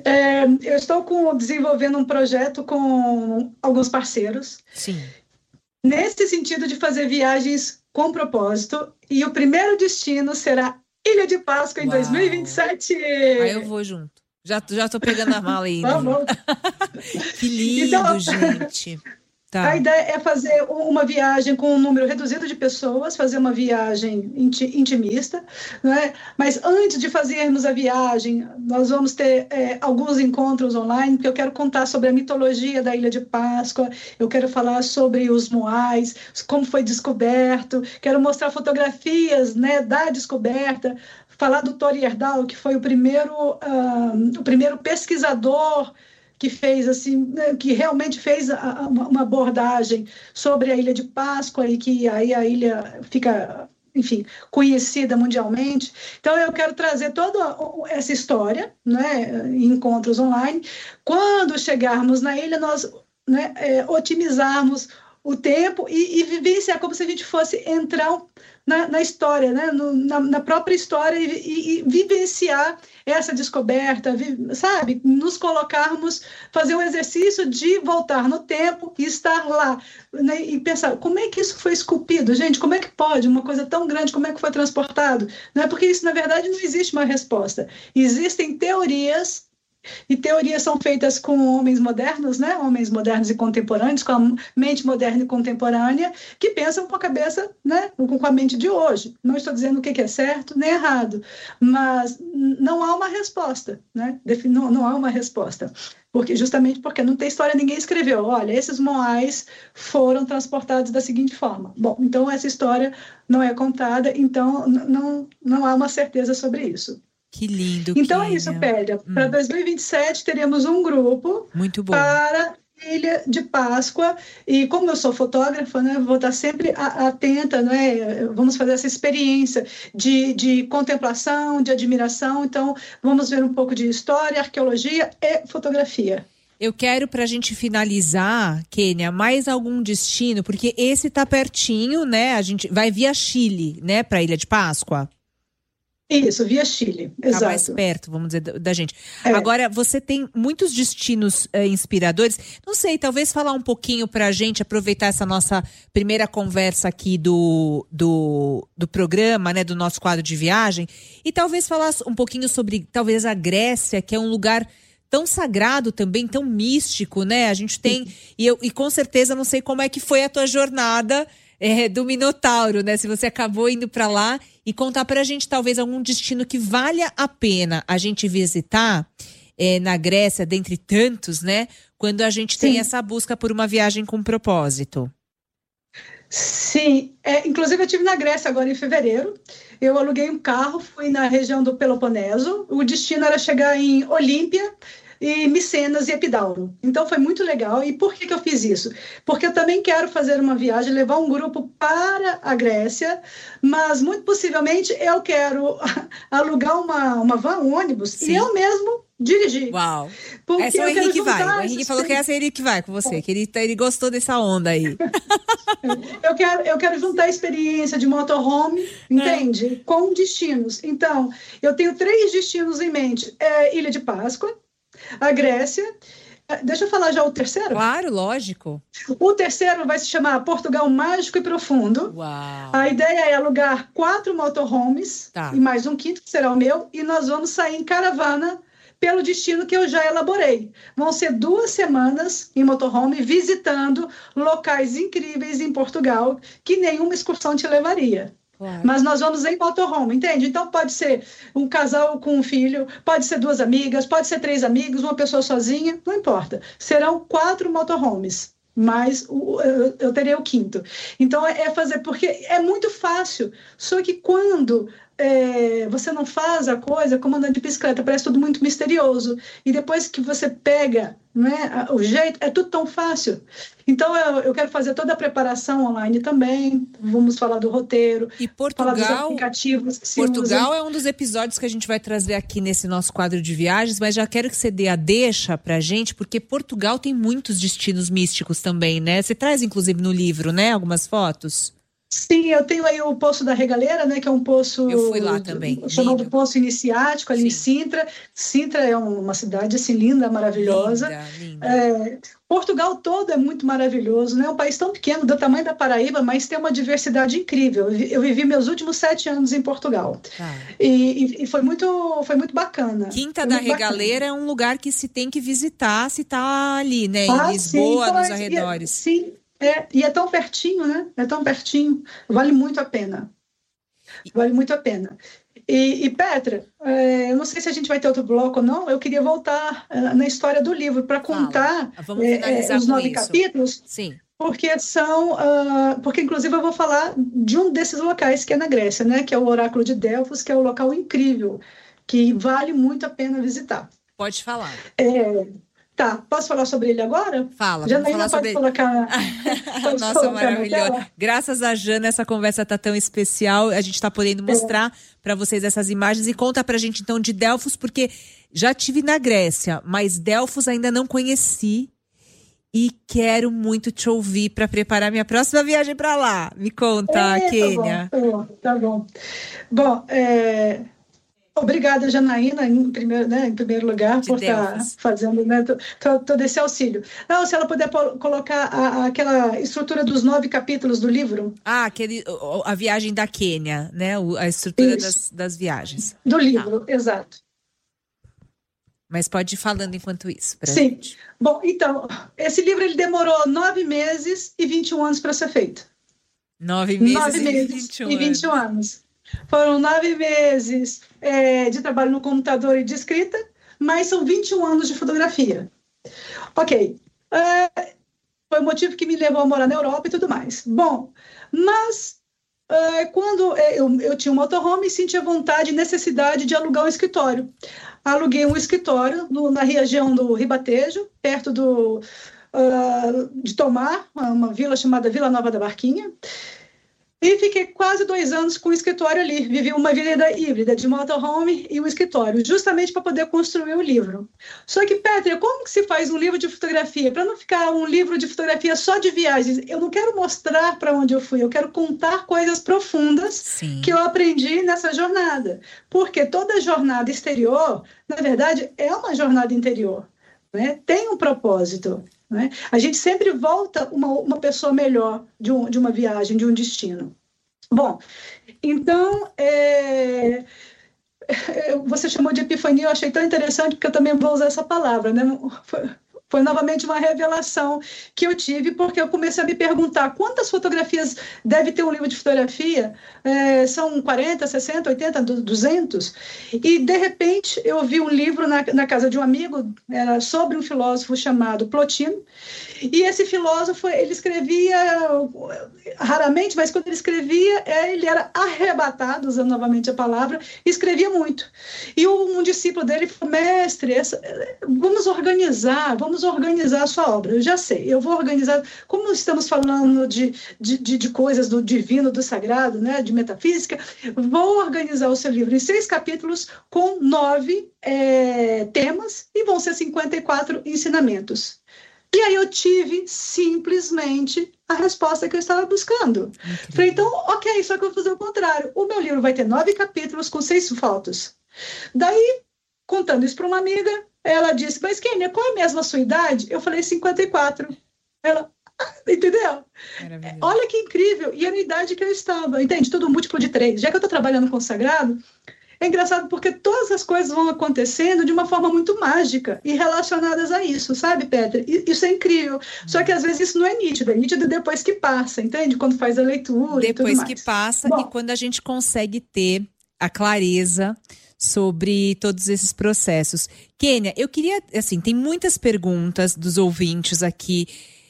Speaker 2: Eu estou desenvolvendo um projeto com alguns parceiros.
Speaker 1: Sim.
Speaker 2: nesse sentido de fazer viagens com propósito. E o primeiro destino será Ilha de Páscoa em 2027.
Speaker 1: Aí eu vou junto. Já tô pegando a mala aí.
Speaker 2: Vamos.
Speaker 1: Que lindo, então, gente. Tá.
Speaker 2: A ideia é fazer uma viagem com um número reduzido de pessoas, fazer uma viagem intimista, não é? Mas antes de fazermos a viagem, nós vamos ter alguns encontros online, porque eu quero contar sobre a mitologia da Ilha de Páscoa, eu quero falar sobre os moais, como foi descoberto, quero mostrar fotografias, né, da descoberta, falar do Thor Heyerdahl, que foi o primeiro pesquisador que fez assim, que realmente fez uma abordagem sobre a Ilha de Páscoa e que aí a ilha fica, enfim, conhecida mundialmente. Então eu quero trazer toda essa história, né, em encontros online. Quando chegarmos na ilha, nós, né, otimizarmos o tempo e vivenciar como se a gente fosse entrar na história, né? Na própria história e vivenciar essa descoberta, sabe? Nos colocarmos, fazer o exercício de voltar no tempo e estar lá, né? E pensar, como é que isso foi esculpido? Gente, como é que pode? Uma coisa tão grande, como é que foi transportado? Não é porque isso, na verdade, não existe uma resposta. Existem teorias, e teorias são feitas com homens modernos, né? Homens modernos e contemporâneos, com a mente moderna e contemporânea, que pensam com a cabeça, né? Com a mente de hoje. Não estou dizendo o que é certo nem errado, mas não há uma resposta, né? Não há uma resposta. Justamente porque não tem história, ninguém escreveu. Olha, esses moais foram transportados da seguinte forma. Bom, então essa história não é contada, então não há uma certeza sobre isso.
Speaker 1: Que lindo.
Speaker 2: Então é isso, Pélia. Para 2027 teremos um grupo
Speaker 1: muito bom
Speaker 2: para Ilha de Páscoa, e como eu sou fotógrafa, né, vou estar sempre atenta, né, vamos fazer essa experiência de contemplação, de admiração, então vamos ver um pouco de história, arqueologia e fotografia.
Speaker 1: Eu quero, para a gente finalizar, Kênia, mais algum destino, porque esse está pertinho, né, a gente vai via Chile, né, para a Ilha de Páscoa.
Speaker 2: Isso, via Chile, exato.
Speaker 1: Tá mais perto, vamos dizer, da gente. Agora, você tem muitos destinos inspiradores. Não sei, talvez falar um pouquinho pra gente, aproveitar essa nossa primeira conversa aqui do programa, né, do nosso quadro de viagem, e talvez falar um pouquinho sobre, talvez, a Grécia, que é um lugar tão sagrado também, tão místico, né? A gente tem, e com certeza não sei como é que foi a tua jornada do Minotauro, né? Se você acabou indo para lá, e contar pra gente talvez algum destino que valha a pena a gente visitar na Grécia, dentre tantos, né? Quando a gente tem essa busca por uma viagem com propósito.
Speaker 2: Sim, inclusive eu estive na Grécia agora em fevereiro, eu aluguei um carro, fui na região do Peloponeso, o destino era chegar em Olímpia, e Micenas e Epidauro. Então foi muito legal. E por que eu fiz isso? Porque eu também quero fazer uma viagem, levar um grupo para a Grécia, mas muito possivelmente eu quero alugar uma van, um ônibus, e eu mesmo dirigir.
Speaker 1: Uau! Essa é o Henrique que vai. O Henrique falou que essa é ele que vai com você, que ele gostou dessa onda aí.
Speaker 2: Eu quero juntar a experiência de motorhome, entende? Com destinos. Então, eu tenho 3 destinos em mente. Ilha de Páscoa, a Grécia. Deixa eu falar já o terceiro?
Speaker 1: Claro, lógico.
Speaker 2: O terceiro vai se chamar Portugal Mágico e Profundo.
Speaker 1: Uau.
Speaker 2: A ideia é alugar 4 motorhomes e mais um quinto, que será o meu, e nós vamos sair em caravana pelo destino que eu já elaborei. Vão ser 2 semanas em motorhome visitando locais incríveis em Portugal que nenhuma excursão te levaria. Claro. Mas nós vamos em motorhome, entende? Então pode ser um casal com um filho, pode ser 2 amigas, pode ser 3 amigos, uma pessoa sozinha, não importa. Serão 4 motorhomes, mas eu terei o quinto. Então fazer, porque é muito fácil, só que quando você não faz a coisa, como andando de bicicleta, parece tudo muito misterioso. E depois que você pega, né, o jeito, é tudo tão fácil. Então, eu quero fazer toda a preparação online também. Vamos falar do roteiro,
Speaker 1: e Portugal,
Speaker 2: falar dos aplicativos que se
Speaker 1: Portugal
Speaker 2: usam.
Speaker 1: É um dos episódios que a gente vai trazer aqui nesse nosso quadro de viagens, mas já quero que você dê a deixa pra gente, porque Portugal tem muitos destinos místicos também, né? Você traz, inclusive, no livro, né, algumas fotos.
Speaker 2: Sim, eu tenho aí o Poço da Regaleira, né, que é um poço
Speaker 1: Eu fui lá também.
Speaker 2: chamado
Speaker 1: Lindo.
Speaker 2: Poço Iniciático, ali em
Speaker 1: Sim.
Speaker 2: Sintra. Sintra é uma cidade assim, linda, maravilhosa.
Speaker 1: Linda.
Speaker 2: Portugal todo é muito maravilhoso, né? É um país tão pequeno, do tamanho da Paraíba, mas tem uma diversidade incrível. Eu vivi meus últimos 7 anos em Portugal.
Speaker 1: Tá.
Speaker 2: E foi muito bacana.
Speaker 1: Quinta
Speaker 2: Foi
Speaker 1: da
Speaker 2: muito bacana.
Speaker 1: Regaleira é um lugar que se tem que visitar se tá ali, né? Em
Speaker 2: Ah,
Speaker 1: Lisboa,
Speaker 2: sim,
Speaker 1: nos arredores.
Speaker 2: sim, e é tão pertinho, né? É tão pertinho. Vale muito a pena. Vale muito a pena. E Petra, eu não sei se a gente vai ter outro bloco ou não, eu queria voltar na história do livro para contar
Speaker 1: Vamos finalizar
Speaker 2: os
Speaker 1: com
Speaker 2: 9
Speaker 1: isso.
Speaker 2: capítulos,
Speaker 1: Sim.
Speaker 2: porque inclusive eu vou falar de um desses locais que é na Grécia, né? Que é o Oráculo de Delfos, que é um local incrível, que vale muito a pena visitar.
Speaker 1: Pode falar.
Speaker 2: Tá, posso falar sobre ele agora?
Speaker 1: Fala,
Speaker 2: Já
Speaker 1: vamos falar
Speaker 2: pode
Speaker 1: sobre
Speaker 2: colocar. Pode
Speaker 1: Nossa,
Speaker 2: colocar na
Speaker 1: maravilhoso.
Speaker 2: tela?
Speaker 1: Graças a Jana, essa conversa tá tão especial. A gente tá podendo mostrar para vocês essas imagens. E conta pra gente, então, de Delfos, porque já tive na Grécia, mas Delfos ainda não conheci. E quero muito te ouvir para preparar minha próxima viagem para lá. Me conta, Kênia.
Speaker 2: Tá bom. Bom, obrigada, Janaína, em primeiro lugar, por estar fazendo, né, todo esse auxílio. Não, se ela puder colocar aquela estrutura dos 9 capítulos do livro.
Speaker 1: A viagem da Quênia, né? A estrutura das viagens.
Speaker 2: Do livro, exato.
Speaker 1: Mas pode ir falando enquanto isso.
Speaker 2: Sim.
Speaker 1: Gente.
Speaker 2: Bom, então, esse livro ele demorou 9 meses e 21 anos para ser feito.
Speaker 1: 9 meses
Speaker 2: e 21 anos. Foram 9 meses de trabalho no computador e de escrita, mas são 21 anos de fotografia. Ok. Foi o motivo que me levou a morar na Europa e tudo mais. Bom, mas quando eu tinha um motorhome e sentia vontade e necessidade de alugar um escritório. Aluguei um escritório na região do Ribatejo, perto de Tomar, uma vila chamada Vila Nova da Barquinha. E fiquei quase 2 anos com o escritório ali. Vivi uma vida híbrida de motorhome e um escritório, justamente para poder construir o livro. Só que, Petra, como que se faz um livro de fotografia? Para não ficar um livro de fotografia só de viagens, eu não quero mostrar para onde eu fui, eu quero contar coisas profundas que eu aprendi nessa jornada. Porque toda jornada exterior, na verdade, é uma jornada interior, né? Tem um propósito. Né? A gente sempre volta uma pessoa melhor de uma viagem, de um destino. Bom, então, você chamou de epifania, eu achei tão interessante, porque eu também vou usar essa palavra, né? Foi novamente uma revelação que eu tive, porque eu comecei a me perguntar quantas fotografias deve ter um livro de fotografia? São 40, 60, 80, 200? E, de repente, eu vi um livro na casa de um amigo, era sobre um filósofo chamado Plotino, e esse filósofo, ele escrevia raramente, mas quando ele escrevia, ele era arrebatado, usando novamente a palavra, e escrevia muito. E um discípulo dele falou: mestre, vamos organizar a sua obra. Eu já sei, eu vou organizar, como estamos falando de coisas do divino, do sagrado, né, de metafísica, vou organizar o seu livro em 6 capítulos com 9 temas e vão ser 54 ensinamentos. E aí eu tive simplesmente a resposta que eu estava buscando. Falei, então, ok, só que eu vou fazer o contrário. O meu livro vai ter 9 capítulos com 6 fotos. Daí, contando isso para uma amiga, ela disse, mas Kênia, qual é mesmo a sua idade? Eu falei, 54. Ela, entendeu? Olha que incrível. E a minha idade que eu estava, entende? Tudo múltiplo de 3. Já que eu estou trabalhando com o sagrado, é engraçado porque todas as coisas vão acontecendo de uma forma muito mágica e relacionadas a isso, sabe, Petra? Isso é incrível. Só que às vezes isso não é nítido depois que passa, entende? Quando faz a leitura e tudo mais.
Speaker 1: Depois que passa. Bom, e quando a gente consegue ter a clareza sobre todos esses processos. Kênia, eu queria, assim, tem muitas perguntas dos ouvintes aqui,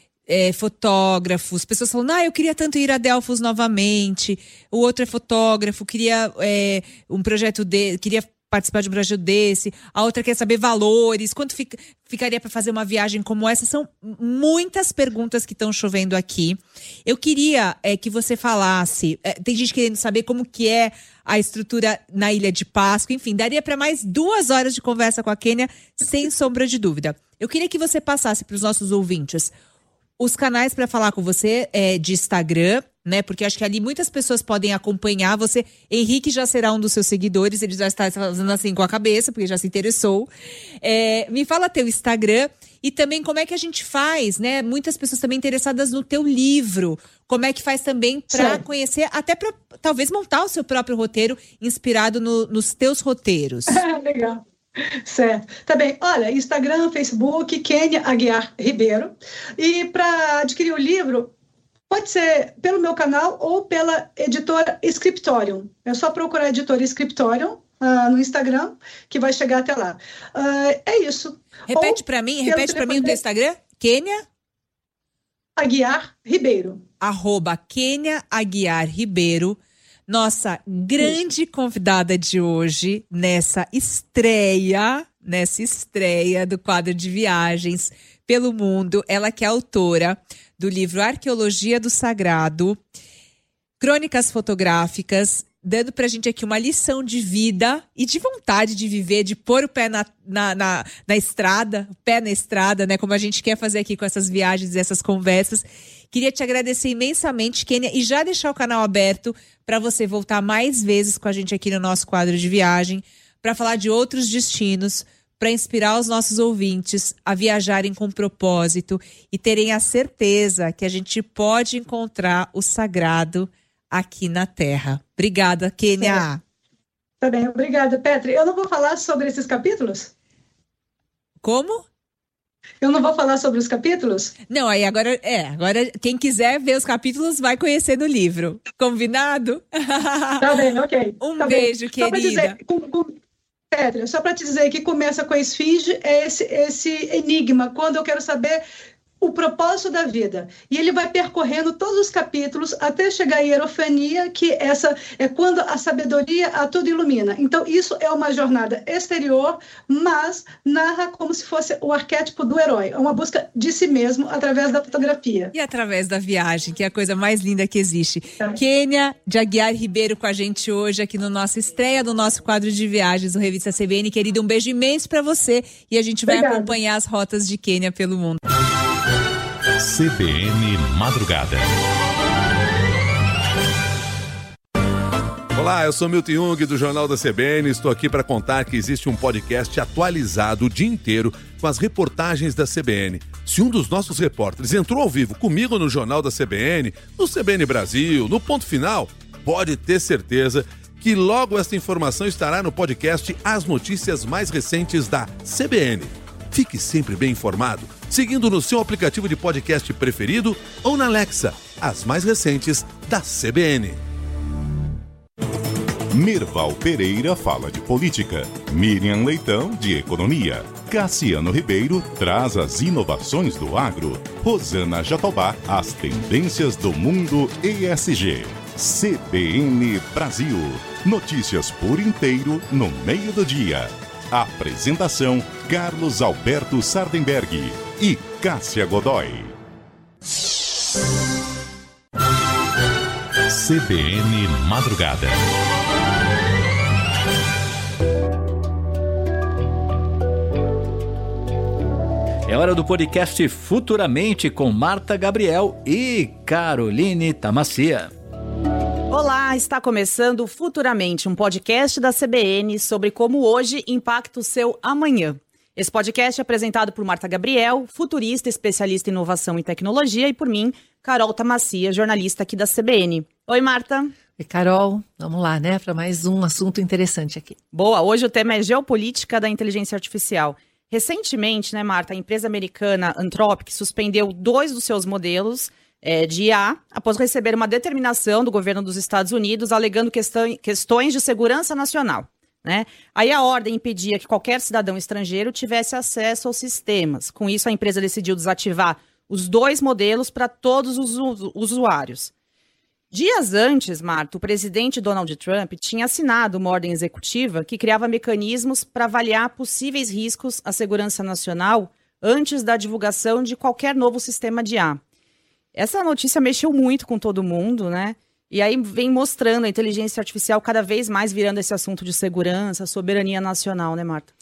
Speaker 1: fotógrafos, pessoas falando, eu queria tanto ir a Delfos novamente, o outro é fotógrafo, queria um projeto queria participar de um projeto desse, a outra quer saber valores, quanto ficaria para fazer uma viagem como essa. São muitas perguntas que estão chovendo aqui. Eu queria que você falasse, tem gente querendo saber como que é a estrutura na Ilha de Páscoa, enfim, daria para mais 2 horas de conversa com a Kênia, sem sombra de dúvida. Eu queria que você passasse para os nossos ouvintes os canais para falar com você de Instagram né? Porque acho que ali muitas pessoas podem acompanhar você. Henrique já será um dos seus seguidores, ele já está fazendo assim com a cabeça, porque já se interessou. Me fala teu Instagram e também como é que a gente faz, né? Muitas pessoas também interessadas no teu livro. Como é que faz também para conhecer, até para talvez montar o seu próprio roteiro inspirado nos teus roteiros.
Speaker 2: Legal. Certo. Tá bem. Olha, Instagram, Facebook, Kênia Aguiar Ribeiro. E para adquirir o livro, pode ser pelo meu canal ou pela editora Scriptorium. É só procurar a editora Scriptorium no Instagram, que vai chegar até lá. É isso.
Speaker 1: Repete para mim o teu Instagram. Kênia
Speaker 2: Aguiar Ribeiro.
Speaker 1: @Kênia Aguiar Ribeiro. Nossa grande convidada de hoje, nessa estreia do quadro de viagens pelo mundo. Ela que é autora do livro Arqueologia do Sagrado, crônicas fotográficas, dando pra gente aqui uma lição de vida e de vontade de viver, de pôr o pé na estrada, o pé na estrada, né? Como a gente quer fazer aqui com essas viagens e essas conversas. Queria te agradecer imensamente, Kênia, e já deixar o canal aberto para você voltar mais vezes com a gente aqui no nosso quadro de viagem, para falar de outros destinos, para inspirar os nossos ouvintes a viajarem com propósito e terem a certeza que a gente pode encontrar o sagrado aqui na Terra. Obrigada, Kênia.
Speaker 2: Tá bem, obrigada, Petri. Eu não vou falar sobre esses capítulos?
Speaker 1: Como?
Speaker 2: Eu não vou falar sobre os capítulos?
Speaker 1: Não, aí agora quem quiser ver os capítulos vai conhecer no livro. Combinado?
Speaker 2: Tá bem, ok.
Speaker 1: Beijo, querida.
Speaker 2: Petra, só para te dizer que começa com a esfinge, é esse enigma, quando eu quero saber o propósito da vida. E ele vai percorrendo todos os capítulos até chegar à hierofania, que essa é quando a sabedoria a tudo ilumina. Então, isso é uma jornada exterior, mas narra como se fosse o arquétipo do herói. É uma busca de si mesmo através da fotografia.
Speaker 1: E através da viagem, que é a coisa mais linda que existe. Kênia de Aguiar Ribeiro com a gente hoje aqui no nosso estreia do nosso quadro de viagens do Revista CBN. Querida, um beijo imenso para você e a gente vai acompanhar as rotas de Kênia pelo mundo.
Speaker 3: CBN Madrugada.
Speaker 4: Olá, eu sou Milton Jung do Jornal da CBN. Estou aqui para contar que existe um podcast atualizado o dia inteiro com as reportagens da CBN. Se um dos nossos repórteres entrou ao vivo comigo no Jornal da CBN, no CBN Brasil, no Ponto Final, pode ter certeza que logo esta informação estará no podcast As Notícias Mais Recentes da CBN. Fique sempre bem informado, seguindo no seu aplicativo de podcast preferido ou na Alexa, as mais recentes da CBN.
Speaker 3: Mirval Pereira fala de política, Miriam Leitão de economia, Cassiano Ribeiro traz as inovações do agro, Rosana Jatobá as tendências do mundo ESG. CBN Brasil, notícias por inteiro no meio do dia. Apresentação: Carlos Alberto Sardenberg e Cássia Godoy. CBN Madrugada.
Speaker 5: É hora do podcast Futuramente com Marta Gabriel e Caroline Tamassia.
Speaker 6: Olá, está começando Futuramente, um podcast da CBN sobre como hoje impacta o seu amanhã. Esse podcast é apresentado por Marta Gabriel, futurista, especialista em inovação e tecnologia, e por mim, Carol Tamassia, jornalista aqui da CBN. Oi, Marta.
Speaker 7: Oi, Carol. Vamos lá, né, para mais um assunto interessante aqui.
Speaker 6: Boa, hoje o tema é geopolítica da inteligência artificial. Recentemente, né, Marta, a empresa americana Anthropic suspendeu 2 dos seus modelos de IA, após receber uma determinação do governo dos Estados Unidos alegando questões de segurança nacional, né? Aí a ordem impedia que qualquer cidadão estrangeiro tivesse acesso aos sistemas. Com isso, a empresa decidiu desativar os 2 modelos para todos os usuários. Dias antes, Marta, o presidente Donald Trump tinha assinado uma ordem executiva que criava mecanismos para avaliar possíveis riscos à segurança nacional antes da divulgação de qualquer novo sistema de IA. Essa notícia mexeu muito com todo mundo, né? E aí vem mostrando a inteligência artificial cada vez mais virando esse assunto de segurança, soberania nacional, né, Marta?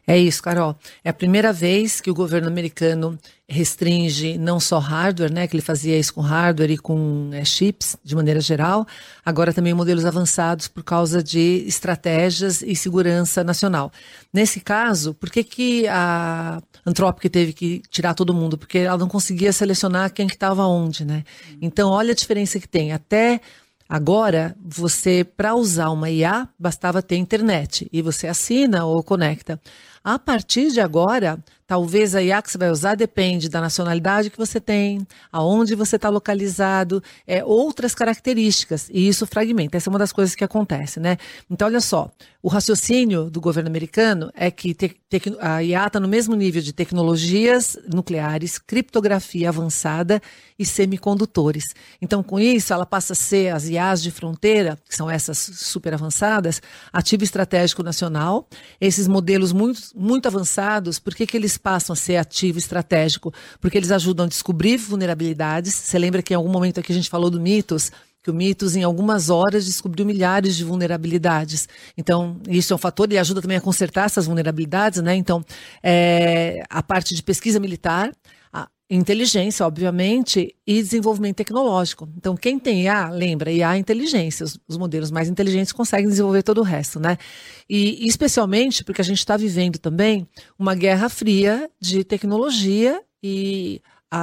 Speaker 7: É isso, Carol. É a primeira vez que o governo americano restringe não só hardware, né, que ele fazia isso com hardware e com chips, de maneira geral, agora também modelos avançados por causa de estratégias e segurança nacional. Nesse caso, por que a Anthropic teve que tirar todo mundo? Porque ela não conseguia selecionar quem que estava onde, né? Então, olha a diferença que tem. Até agora, você, para usar uma IA, bastava ter internet, e você assina ou conecta. A partir de agora, talvez a IA que você vai usar depende da nacionalidade que você tem, aonde você está localizado, outras características, e isso fragmenta. Essa é uma das coisas que acontece, né? Então, olha só, o raciocínio do governo americano é que a IA está no mesmo nível de tecnologias nucleares, criptografia avançada e semicondutores. Então, com isso, ela passa a ser as IAs de fronteira, que são essas super avançadas, ativo estratégico nacional. Esses modelos muito avançados, por que eles passam a ser ativo estratégico? Porque eles ajudam a descobrir vulnerabilidades. Você lembra que em algum momento aqui a gente falou do Mythos, que o Mythos, em algumas horas, descobriu milhares de vulnerabilidades. Então, isso é um fator, e ajuda também a consertar essas vulnerabilidades, né? Então, a parte de pesquisa militar, a inteligência, obviamente, e desenvolvimento tecnológico. Então, quem tem IA, lembra, IA é inteligência. Os modelos mais inteligentes conseguem desenvolver todo o resto, né? E especialmente porque a gente está vivendo também uma guerra fria de tecnologia e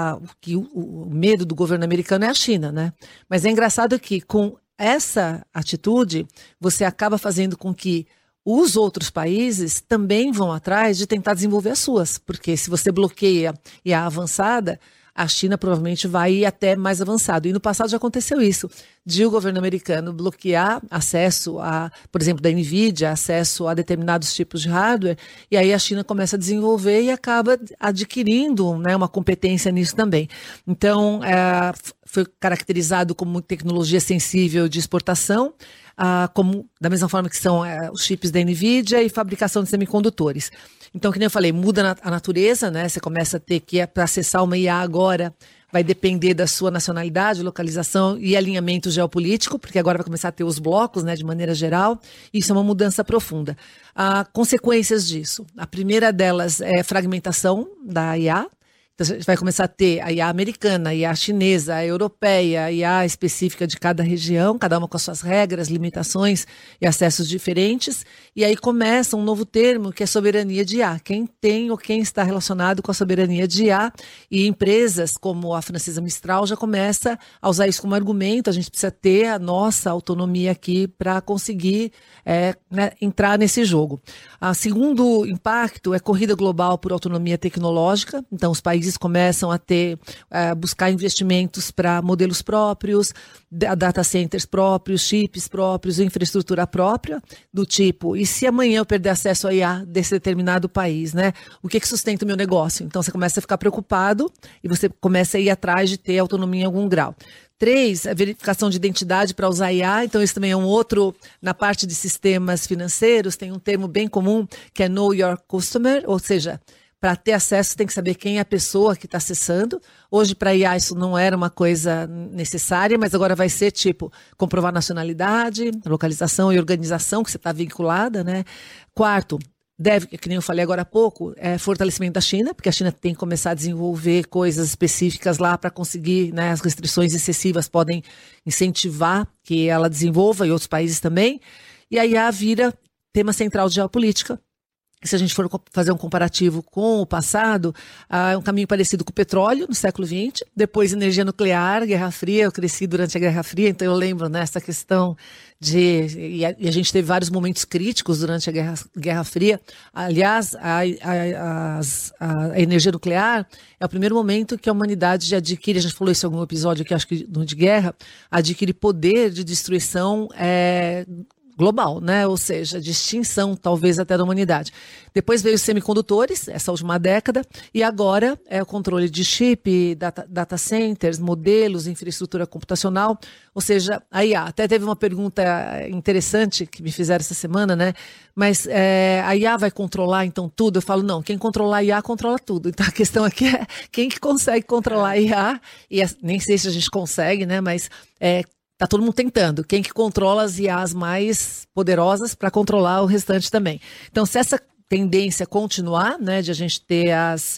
Speaker 7: o medo do governo americano é a China, né? Mas é engraçado que com essa atitude, você acaba fazendo com que os outros países também vão atrás de tentar desenvolver as suas, porque se você bloqueia e a avançada, a China provavelmente vai ir até mais avançado. E no passado já aconteceu isso, de o governo americano bloquear acesso por exemplo, da NVIDIA, acesso a determinados tipos de hardware, e aí a China começa a desenvolver e acaba adquirindo, né, uma competência nisso também. Então, foi caracterizado como tecnologia sensível de exportação, como da mesma forma que são os chips da NVIDIA e fabricação de semicondutores. Então, que nem eu falei, muda a natureza, né? Você começa a ter que, para acessar uma IA agora, vai depender da sua nacionalidade, localização e alinhamento geopolítico, porque agora vai começar a ter os blocos, né, de maneira geral. Isso é uma mudança profunda. Consequências disso. A primeira delas é fragmentação da IA. Então, a gente vai começar a ter a IA americana, a IA chinesa, a europeia, a IA específica de cada região, cada uma com as suas regras, limitações e acessos diferentes. E aí começa um novo termo, que é soberania de IA. Quem tem ou quem está relacionado com a soberania de IA. E empresas como a francesa Mistral já começa a usar isso como argumento. A gente precisa ter a nossa autonomia aqui para conseguir entrar nesse jogo. O segundo impacto é corrida global por autonomia tecnológica. Então, os países começam a buscar investimentos para modelos próprios, data centers próprios, chips próprios, infraestrutura própria, do tipo, e se amanhã eu perder acesso a IA desse determinado país, né? O que sustenta o meu negócio? Então, você começa a ficar preocupado e você começa a ir atrás de ter autonomia em algum grau. 3, a verificação de identidade para usar IA. Então, isso também é um outro, na parte de sistemas financeiros, tem um termo bem comum, que é Know Your Customer, ou seja, para ter acesso, você tem que saber quem é a pessoa que está acessando. Hoje, para IA, isso não era uma coisa necessária, mas agora vai ser, tipo, comprovar nacionalidade, localização e organização que você está vinculada, né? 4, que nem eu falei agora há pouco, fortalecimento da China, porque a China tem que começar a desenvolver coisas específicas lá para conseguir, né, as restrições excessivas podem incentivar que ela desenvolva, e outros países também. E a IA vira tema central de geopolítica. Se a gente for fazer um comparativo com o passado, é um caminho parecido com o petróleo no século XX, depois energia nuclear, Guerra Fria. Eu cresci durante a Guerra Fria, então eu lembro nessa questão e a gente teve vários momentos críticos durante a Guerra Fria. Aliás, a energia nuclear é o primeiro momento que a humanidade adquire, a gente falou isso em algum episódio aqui, acho que no de guerra, adquire poder de destruição global, né? Ou seja, de extinção, talvez até da humanidade. Depois veio os semicondutores, essa última década, e agora é o controle de chip, data centers, modelos, infraestrutura computacional, ou seja, a IA. Até teve uma pergunta interessante que me fizeram essa semana, né? Mas a IA vai controlar então tudo? Eu falo, não, quem controlar a IA controla tudo. Então a questão aqui é quem que consegue controlar a IA, e nem sei se a gente consegue, né? Mas está todo mundo tentando. Quem que controla as IAs mais poderosas para controlar o restante também. Então, se essa tendência continuar, né, de a gente ter as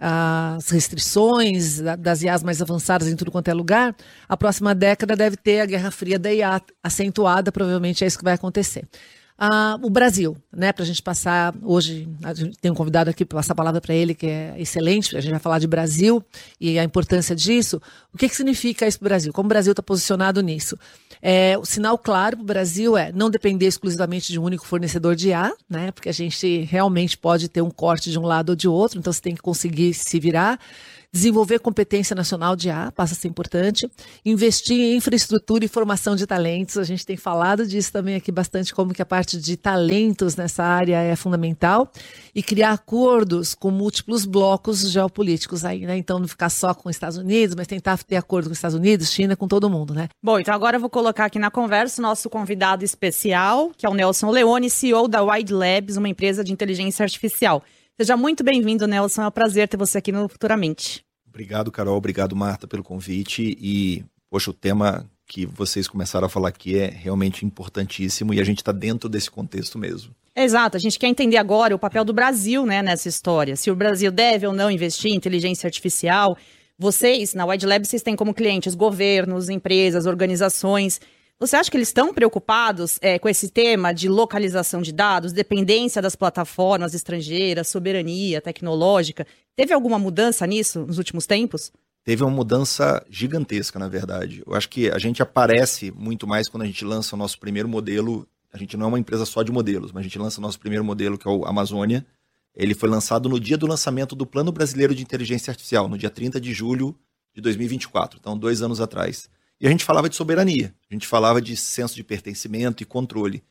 Speaker 7: restrições das IAs mais avançadas em tudo quanto é lugar, a próxima década deve ter a Guerra Fria da IA acentuada, provavelmente é isso que vai acontecer. O Brasil, né, para a gente passar, hoje a gente tem um convidado aqui para passar a palavra para ele, que é excelente, a gente vai falar de Brasil e a importância disso. O que significa isso para o Brasil? Como o Brasil está posicionado nisso? O sinal claro para o Brasil é não depender exclusivamente de um único fornecedor de IA, né, porque a gente realmente pode ter um corte de um lado ou de outro, então você tem que conseguir se virar. Desenvolver competência nacional de IA, passa a ser importante. Investir em infraestrutura e formação de talentos. A gente tem falado disso também aqui bastante, como que a parte de talentos nessa área é fundamental. E criar acordos com múltiplos blocos geopolíticos aí, né? Então não ficar só com os Estados Unidos, mas tentar ter acordo com os Estados Unidos, China, com todo mundo, né?
Speaker 6: Bom, então agora eu vou colocar aqui na conversa o nosso convidado especial, que é o Nelson Leone, CEO da Wide Labs, uma empresa de inteligência artificial. Seja muito bem-vindo, Nelson. É um prazer ter você aqui no Futuramente.
Speaker 8: Obrigado, Carol. Obrigado, Marta, pelo convite. E, poxa, o tema que vocês começaram a falar aqui é realmente importantíssimo e a gente está dentro desse contexto mesmo.
Speaker 6: Exato. A gente quer entender agora o papel do Brasil, né, nessa história. Se o Brasil deve ou não investir em inteligência artificial. Vocês, na Wide Labs, vocês têm como clientes governos, empresas, organizações. Você acha que eles estão preocupados com esse tema de localização de dados, dependência das plataformas estrangeiras, soberania tecnológica? Teve alguma mudança nisso nos últimos tempos?
Speaker 8: Teve uma mudança gigantesca, na verdade. Eu acho que a gente aparece muito mais quando a gente lança o nosso primeiro modelo. A gente não é uma empresa só de modelos, mas a gente lança o nosso primeiro modelo, que é o Amazônia. Ele foi lançado no dia do lançamento do Plano Brasileiro de Inteligência Artificial, no dia 30 de julho de 2024, então 2 anos atrás. E a gente falava de soberania, a gente falava de senso de pertencimento e controle.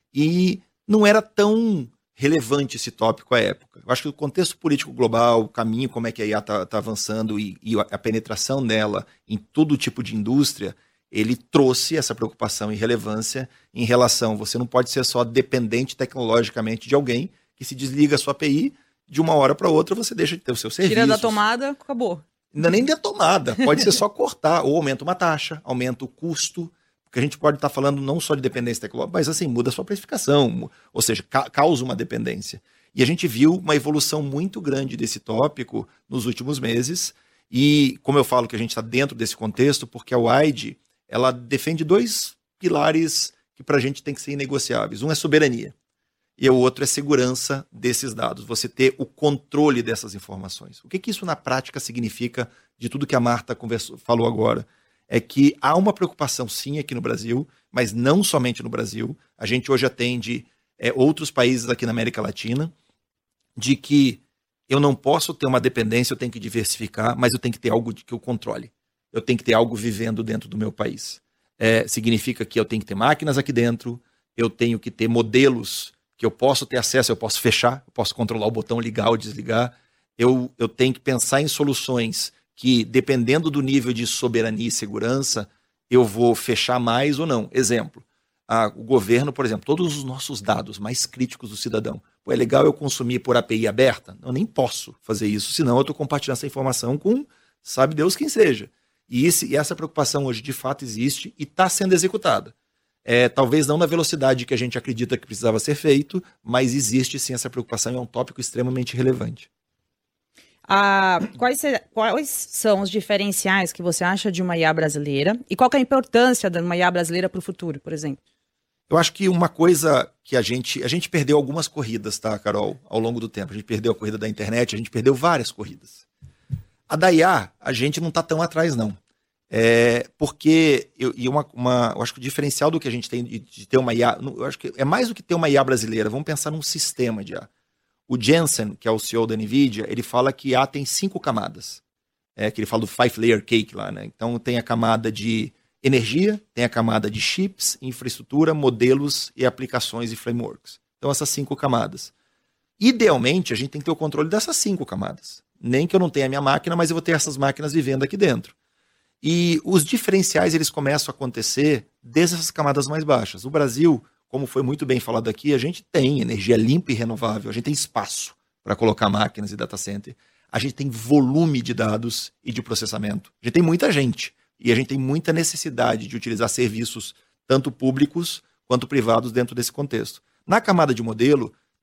Speaker 8: E não era tão relevante esse tópico à época. Eu acho que o contexto político global, o caminho, como é que a IA está avançando e a penetração dela em todo tipo de indústria, ele trouxe essa preocupação e relevância em relação, você não pode ser só dependente tecnologicamente de alguém que se desliga a sua API, de uma hora para outra você deixa de ter o seu serviço.
Speaker 6: Tira da tomada, acabou.
Speaker 8: Ainda nem da tomada, pode ser só cortar, ou aumenta uma taxa, aumenta o custo, porque a gente pode estar falando não só de dependência tecnológica, mas assim, muda a sua precificação, ou seja, causa uma dependência. E a gente viu uma evolução muito grande desse tópico nos últimos meses, e como eu falo que a gente está dentro desse contexto, porque a Wide, ela defende 2 pilares que para a gente tem que ser inegociáveis. Um é soberania, e o outro é segurança desses dados, você ter o controle dessas informações. O que isso na prática significa de tudo que a Marta falou agora? É que há uma preocupação sim aqui no Brasil, mas não somente no Brasil. A gente hoje atende outros países aqui na América Latina, de que eu não posso ter uma dependência, eu tenho que diversificar, mas eu tenho que ter algo que eu controle. Eu tenho que ter algo vivendo dentro do meu país. Significa que eu tenho que ter máquinas aqui dentro, eu tenho que ter modelos que eu posso ter acesso, eu posso fechar, eu posso controlar o botão ligar ou desligar. Eu tenho que pensar em soluções que, dependendo do nível de soberania e segurança, eu vou fechar mais ou não. Exemplo, o governo, por exemplo, todos os nossos dados mais críticos do cidadão. É legal eu consumir por API aberta? Eu nem posso fazer isso, senão eu estou compartilhando essa informação com sabe Deus quem seja. E essa preocupação hoje de fato existe e está sendo executada. Talvez não na velocidade que a gente acredita que precisava ser feito, mas existe sim essa preocupação e é um tópico extremamente relevante.
Speaker 6: Quais são os diferenciais que você acha de uma IA brasileira? E qual que é a importância de uma IA brasileira para o futuro, por exemplo?
Speaker 8: Eu acho que uma coisa que a gente perdeu algumas corridas, tá, Carol, ao longo do tempo. A gente perdeu a corrida da internet, a gente perdeu várias corridas. A da IA, a gente não está tão atrás, não. Porque eu acho que o diferencial do que a gente tem de ter uma IA, eu acho que é mais do que ter uma IA brasileira, vamos pensar num sistema de IA. O Jensen, que é o CEO da NVIDIA, ele fala que IA tem 5 camadas. Que ele fala do 5-layer cake lá, né? Então tem a camada de energia, tem a camada de chips, infraestrutura, modelos e aplicações e frameworks. Então essas 5 camadas. Idealmente, a gente tem que ter o controle dessas 5 camadas. Nem que eu não tenha a minha máquina, mas eu vou ter essas máquinas vivendo aqui dentro. E os diferenciais eles começam a acontecer desde essas camadas mais baixas. O Brasil, como foi muito bem falado aqui, a gente tem energia limpa e renovável, a gente tem espaço para colocar máquinas e data center, a gente tem volume de dados e de processamento, a gente tem muita gente e a gente tem muita necessidade de utilizar serviços tanto públicos quanto privados dentro desse contexto. Na camada de modelo,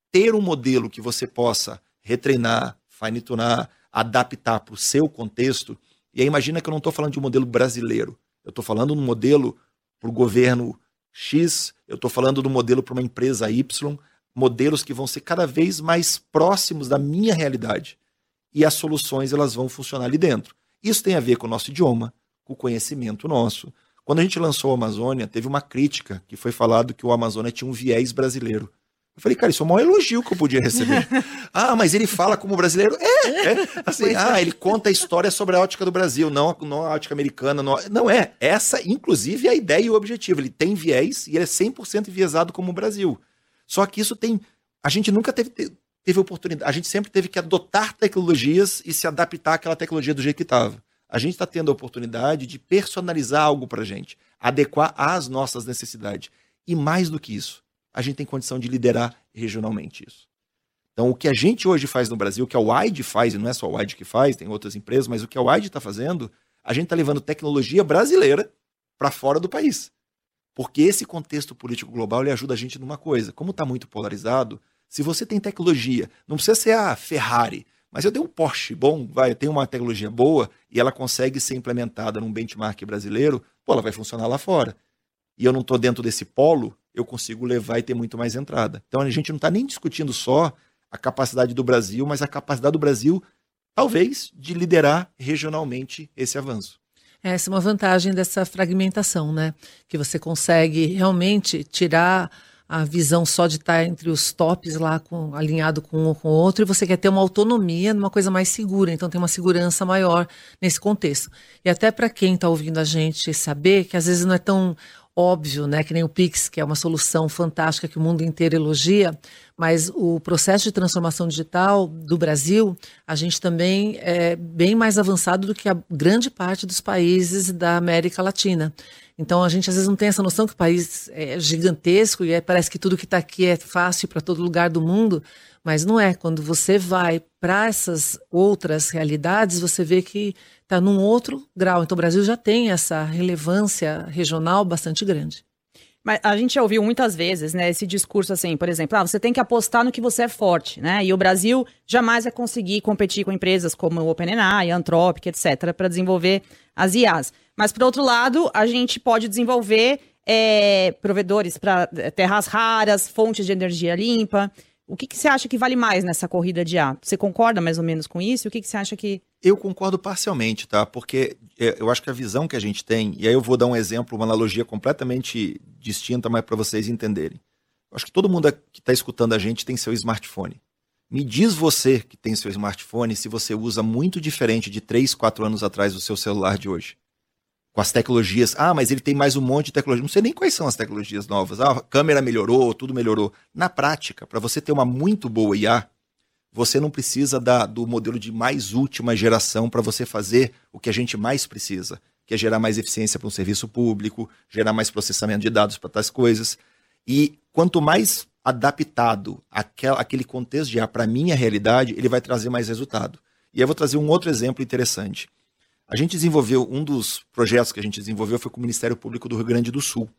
Speaker 8: ter um modelo que você possa retreinar, fine-tunar, adaptar para o seu contexto. E aí imagina que eu não estou falando de um modelo brasileiro. Eu estou falando de um modelo para o governo X, eu estou falando de um modelo para uma empresa Y, modelos que vão ser cada vez mais próximos da minha realidade. E as soluções elas vão funcionar ali dentro. Isso tem a ver com o nosso idioma, com o conhecimento nosso. Quando a gente lançou a Amazônia, teve uma crítica que foi falado que o Amazônia tinha um viés brasileiro. Eu falei, cara, isso é o maior elogio que eu podia receber. Mas ele fala como brasileiro? Assim, ele conta a história sobre a ótica do Brasil, não a ótica americana. Não é. Essa, inclusive, é a ideia e o objetivo. Ele tem viés e ele é 100% enviesado como o Brasil. Só que isso tem... A gente nunca teve oportunidade. A gente sempre teve que adotar tecnologias e se adaptar àquela tecnologia do jeito que estava. A gente está tendo a oportunidade de personalizar algo para a gente, adequar às nossas necessidades. E mais do que isso, a gente tem condição de liderar regionalmente isso. Então, o que a gente hoje faz no Brasil, o que a Wide faz, e não é só a Wide que faz, tem outras empresas, mas o que a Wide está fazendo, a gente está levando tecnologia brasileira para fora do país. Porque esse contexto político global ele ajuda a gente numa coisa. Como está muito polarizado, se você tem tecnologia, não precisa ser a Ferrari, mas eu tenho um Porsche bom, eu tenho uma tecnologia boa e ela consegue ser implementada num benchmark brasileiro, ela vai funcionar lá fora. E eu não estou dentro desse polo, eu consigo levar e ter muito mais entrada. Então a gente não está nem discutindo só a capacidade do Brasil, mas a capacidade do Brasil, talvez, de liderar regionalmente esse avanço.
Speaker 7: Essa é uma vantagem dessa fragmentação, né? Que você consegue realmente tirar a visão só de estar entre os tops lá, alinhado com um com o outro, e você quer ter uma autonomia numa coisa mais segura, então tem uma segurança maior nesse contexto. E até para quem está ouvindo a gente saber que às vezes não é tão óbvio, né, que nem o Pix, que é uma solução fantástica que o mundo inteiro elogia, mas o processo de transformação digital do Brasil, a gente também é bem mais avançado do que a grande parte dos países da América Latina. Então a gente às vezes não tem essa noção que o país é gigantesco e parece que tudo que está aqui é fácil para todo lugar do mundo, mas não é. Quando você vai para essas outras realidades, você vê que está num outro grau. Então o Brasil já tem essa relevância regional bastante grande.
Speaker 6: Mas a gente já ouviu muitas vezes, né, esse discurso assim, por exemplo, você tem que apostar no que você é forte, né? E o Brasil jamais vai conseguir competir com empresas como o OpenAI, Anthropic, etc., para desenvolver as IAs. Mas, por outro lado, a gente pode desenvolver provedores para terras raras, fontes de energia limpa. O que você acha que vale mais nessa corrida de IA? Você concorda mais ou menos com isso? O que você acha que...
Speaker 8: Eu concordo parcialmente, tá? Porque eu acho que a visão que a gente tem, e aí eu vou dar um exemplo, uma analogia completamente distinta, mas para vocês entenderem. Eu acho que todo mundo que está escutando a gente tem seu smartphone. Me diz você que tem seu smartphone se você usa muito diferente de 3, 4 anos atrás o seu celular de hoje. Com as tecnologias, mas ele tem mais um monte de tecnologia. Não sei nem quais são as tecnologias novas. A câmera melhorou, tudo melhorou. Na prática, para você ter uma muito boa IA, você não precisa do modelo de mais última geração para você fazer o que a gente mais precisa, que é gerar mais eficiência para um serviço público, gerar mais processamento de dados para tais coisas. E quanto mais adaptado aquele contexto de IA para a minha realidade, ele vai trazer mais resultado. E aí eu vou trazer um outro exemplo interessante. A gente desenvolveu, um dos projetos que a gente desenvolveu foi com o Ministério Público do Rio Grande do Sul.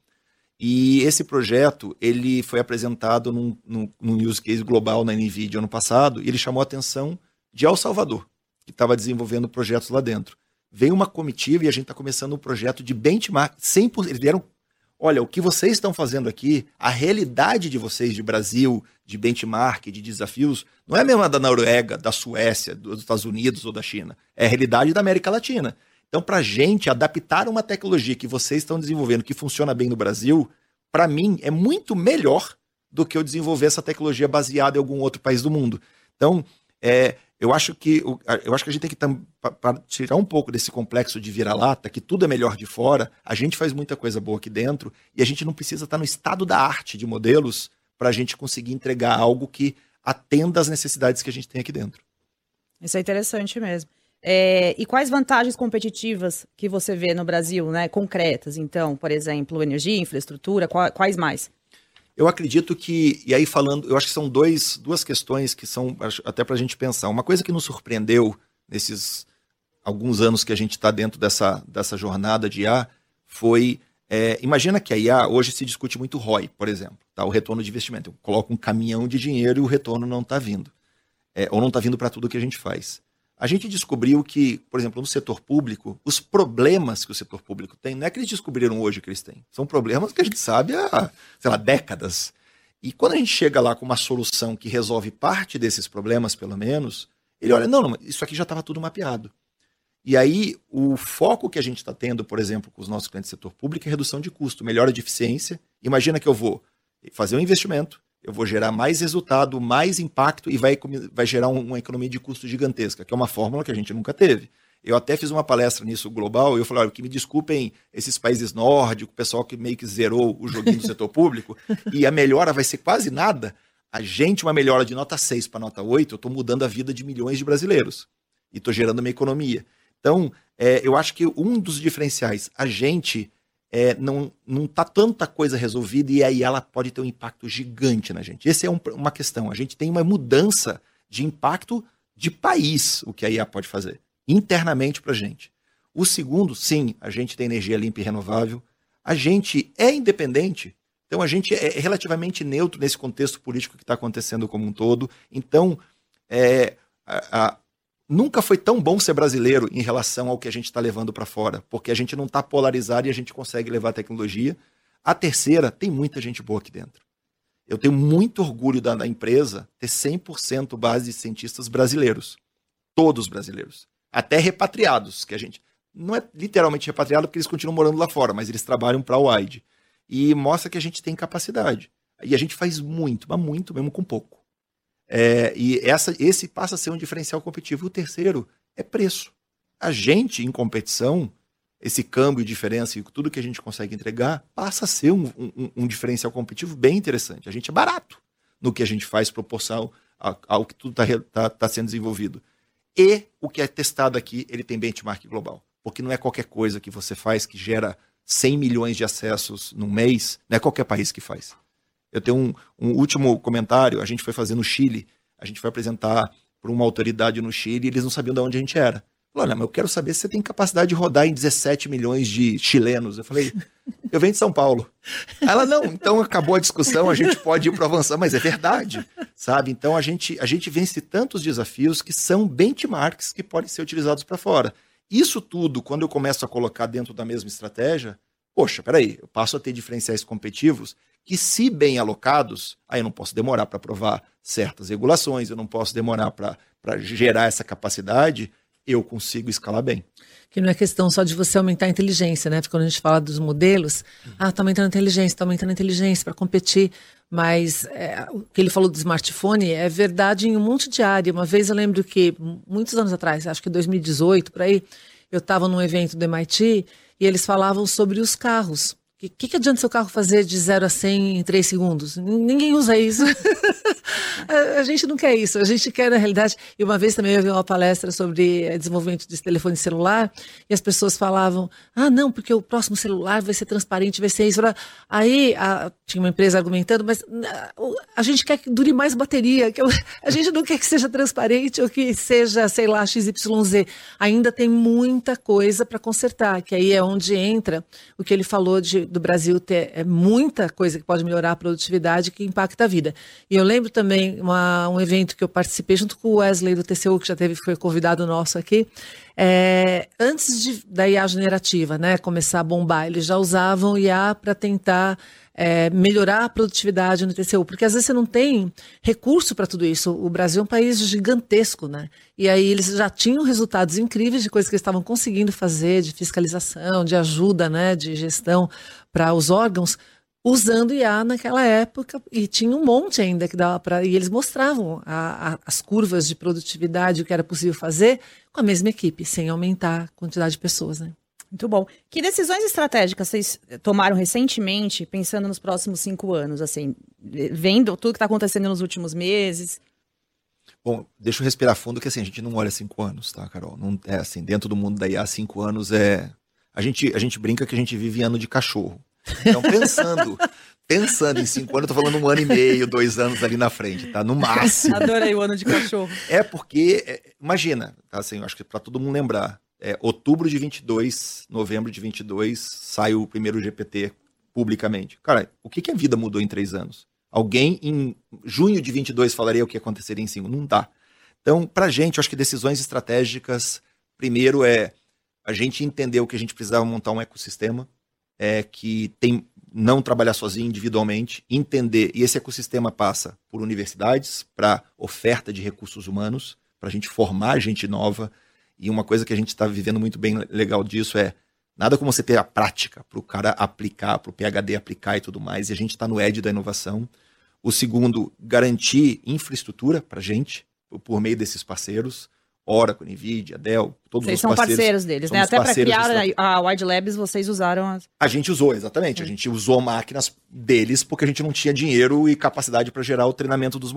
Speaker 8: E esse projeto, ele foi apresentado num use case global na NVIDIA ano passado, e ele chamou a atenção de El Salvador, que estava desenvolvendo projetos lá dentro. Veio uma comitiva e a gente está começando um projeto de benchmark, 100%, eles vieram, olha, o que vocês estão fazendo aqui, a realidade de vocês de Brasil, de benchmark, de desafios, não é a mesma da Noruega, da Suécia, dos Estados Unidos ou da China. É a realidade da América Latina. Então, para a gente adaptar uma tecnologia que vocês estão desenvolvendo, que funciona bem no Brasil, para mim é muito melhor do que eu desenvolver essa tecnologia baseada em algum outro país do mundo. Então, eu acho que a gente tem que para tirar um pouco desse complexo de vira-lata, que tudo é melhor de fora, a gente faz muita coisa boa aqui dentro e a gente não precisa estar no estado da arte de modelos para a gente conseguir entregar algo que atenda às necessidades que a gente tem aqui dentro.
Speaker 6: Isso é interessante mesmo. E quais vantagens competitivas que você vê no Brasil, né, concretas? Então, por exemplo, energia, infraestrutura, quais mais?
Speaker 8: Eu acredito que, e aí falando, eu acho que são duas questões que são até para a gente pensar. Uma coisa que nos surpreendeu nesses alguns anos que a gente está dentro dessa jornada de IA foi Imagina que a IA hoje se discute muito ROI, por exemplo, tá? O retorno de investimento. Eu coloco um caminhão de dinheiro e o retorno não está vindo. Ou não está vindo para tudo que a gente faz. A gente descobriu que, por exemplo, no setor público, os problemas que o setor público tem, não é que eles descobriram hoje que eles têm. São problemas que a gente sabe há, sei lá, décadas. E quando a gente chega lá com uma solução que resolve parte desses problemas, pelo menos, ele olha, não, isso aqui já estava tudo mapeado. E aí, o foco que a gente está tendo, por exemplo, com os nossos clientes do setor público é redução de custo, melhora de eficiência. Imagina que eu vou fazer um investimento, eu vou gerar mais resultado, mais impacto e vai gerar uma economia de custo gigantesca, que é uma fórmula que a gente nunca teve. Eu até fiz uma palestra nisso global e eu falei, olha, que me desculpem esses países nórdicos, o pessoal que meio que zerou o joguinho do setor público, e a melhora vai ser quase nada. Uma melhora de nota 6 para nota 8, eu estou mudando a vida de milhões de brasileiros e estou gerando uma economia. Então, eu acho que um dos diferenciais, a gente não está tanta coisa resolvida e aí ela pode ter um impacto gigante na gente. Essa é uma questão. A gente tem uma mudança de impacto de país, o que a IA pode fazer, internamente para a gente. O segundo, sim, a gente tem energia limpa e renovável. A gente é independente. Então, a gente é relativamente neutro nesse contexto político que está acontecendo como um todo. Então, nunca foi tão bom ser brasileiro em relação ao que a gente está levando para fora, porque a gente não está polarizado e a gente consegue levar a tecnologia. A terceira, tem muita gente boa aqui dentro. Eu tenho muito orgulho da empresa ter 100% base de cientistas brasileiros. Todos brasileiros. Até repatriados, que a gente... Não é literalmente repatriado porque eles continuam morando lá fora, mas eles trabalham para a UAID. E mostra que a gente tem capacidade. E a gente faz muito, mas muito mesmo com pouco. Esse passa a ser um diferencial competitivo. O terceiro é preço. A gente, em competição, esse câmbio, diferença e tudo que a gente consegue entregar, passa a ser um diferencial competitivo bem interessante. A gente é barato no que a gente faz proporção ao que tudo está sendo desenvolvido. E o que é testado aqui, ele tem benchmark global. Porque não é qualquer coisa que você faz que gera 100 milhões de acessos num mês, não é qualquer país que faz. Eu tenho um último comentário, a gente foi fazer no Chile, a gente foi apresentar para uma autoridade no Chile e eles não sabiam de onde a gente era. Olha, mas eu quero saber se você tem capacidade de rodar em 17 milhões de chilenos. Eu falei, eu venho de São Paulo. Ela, não, então acabou a discussão, a gente pode ir para avançar, mas é verdade, sabe? Então a gente vence tantos desafios que são benchmarks que podem ser utilizados para fora. Isso tudo, quando eu começo a colocar dentro da mesma estratégia, poxa, peraí, eu passo a ter diferenciais competitivos que, se bem alocados, aí eu não posso demorar para aprovar certas regulações, eu não posso demorar para gerar essa capacidade, eu consigo escalar bem.
Speaker 7: Que não é questão só de você aumentar a inteligência, né? Porque quando a gente fala dos modelos, está aumentando a inteligência para competir, mas o que ele falou do smartphone é verdade em um monte de área. Uma vez eu lembro que, muitos anos atrás, acho que 2018, por aí, eu estava num evento do MIT e eles falavam sobre os carros. O que adianta seu carro fazer de 0 a 100 em 3 segundos? Ninguém usa isso. A gente não quer isso. A gente quer, na realidade... E uma vez também eu vi uma palestra sobre desenvolvimento de telefone celular e as pessoas falavam, não, porque o próximo celular vai ser transparente, vai ser isso. Aí tinha uma empresa argumentando, mas a gente quer que dure mais bateria. A gente não quer que seja transparente ou que seja, sei lá, XYZ. Ainda tem muita coisa para consertar, que aí é onde entra o que ele falou do Brasil ter muita coisa que pode melhorar a produtividade que impacta a vida. E eu lembro também um evento que eu participei junto com o Wesley do TCU, que foi convidado nosso aqui, antes da IA generativa, né, começar a bombar, eles já usavam IA para tentar melhorar a produtividade no TCU, porque às vezes você não tem recurso para tudo isso. O Brasil é um país gigantesco, né? E aí eles já tinham resultados incríveis de coisas que eles estavam conseguindo fazer, de fiscalização, de ajuda, né, de gestão para os órgãos, usando IA naquela época, e tinha um monte ainda que dava para... E eles mostravam as curvas de produtividade, o que era possível fazer com a mesma equipe, sem aumentar a quantidade de pessoas, né?
Speaker 6: Muito bom. Que decisões estratégicas vocês tomaram recentemente, pensando nos próximos 5 anos, assim, vendo tudo que está acontecendo nos últimos meses?
Speaker 8: Bom, deixa eu respirar fundo, que assim, a gente não olha 5 anos, tá, Carol? Não, assim, dentro do mundo da IA, 5 anos a gente brinca que a gente vive em ano de cachorro. Então, pensando em 5 anos, eu tô falando 1 ano e meio, 2 anos ali na frente, tá? No máximo.
Speaker 6: Adorei o ano de cachorro.
Speaker 8: Porque, imagina, tá, assim, eu acho que para todo mundo lembrar, outubro de 22, novembro de 22, sai o primeiro GPT publicamente. Cara, o que a vida mudou em 3 anos? Alguém em junho de 22 falaria o que aconteceria em 5? Não dá. Então, pra gente, eu acho que decisões estratégicas, primeiro a gente entender o que a gente precisava montar um ecossistema que não trabalhar sozinho individualmente, entender, e esse ecossistema passa por universidades, para oferta de recursos humanos, para a gente formar gente nova, e uma coisa que a gente está vivendo muito bem legal disso nada como você ter a prática para o cara aplicar, para o PhD aplicar e tudo mais, e a gente está no edge da inovação. O segundo, garantir infraestrutura para a gente, por meio desses parceiros, Oracle, NVIDIA, Dell, todos
Speaker 6: vocês
Speaker 8: os
Speaker 6: são
Speaker 8: parceiros.
Speaker 6: Parceiros deles, né? Até para criar a Wide Labs, vocês usaram
Speaker 8: A gente usou, exatamente. A gente usou máquinas deles porque a gente não tinha dinheiro e capacidade para gerar o treinamento dos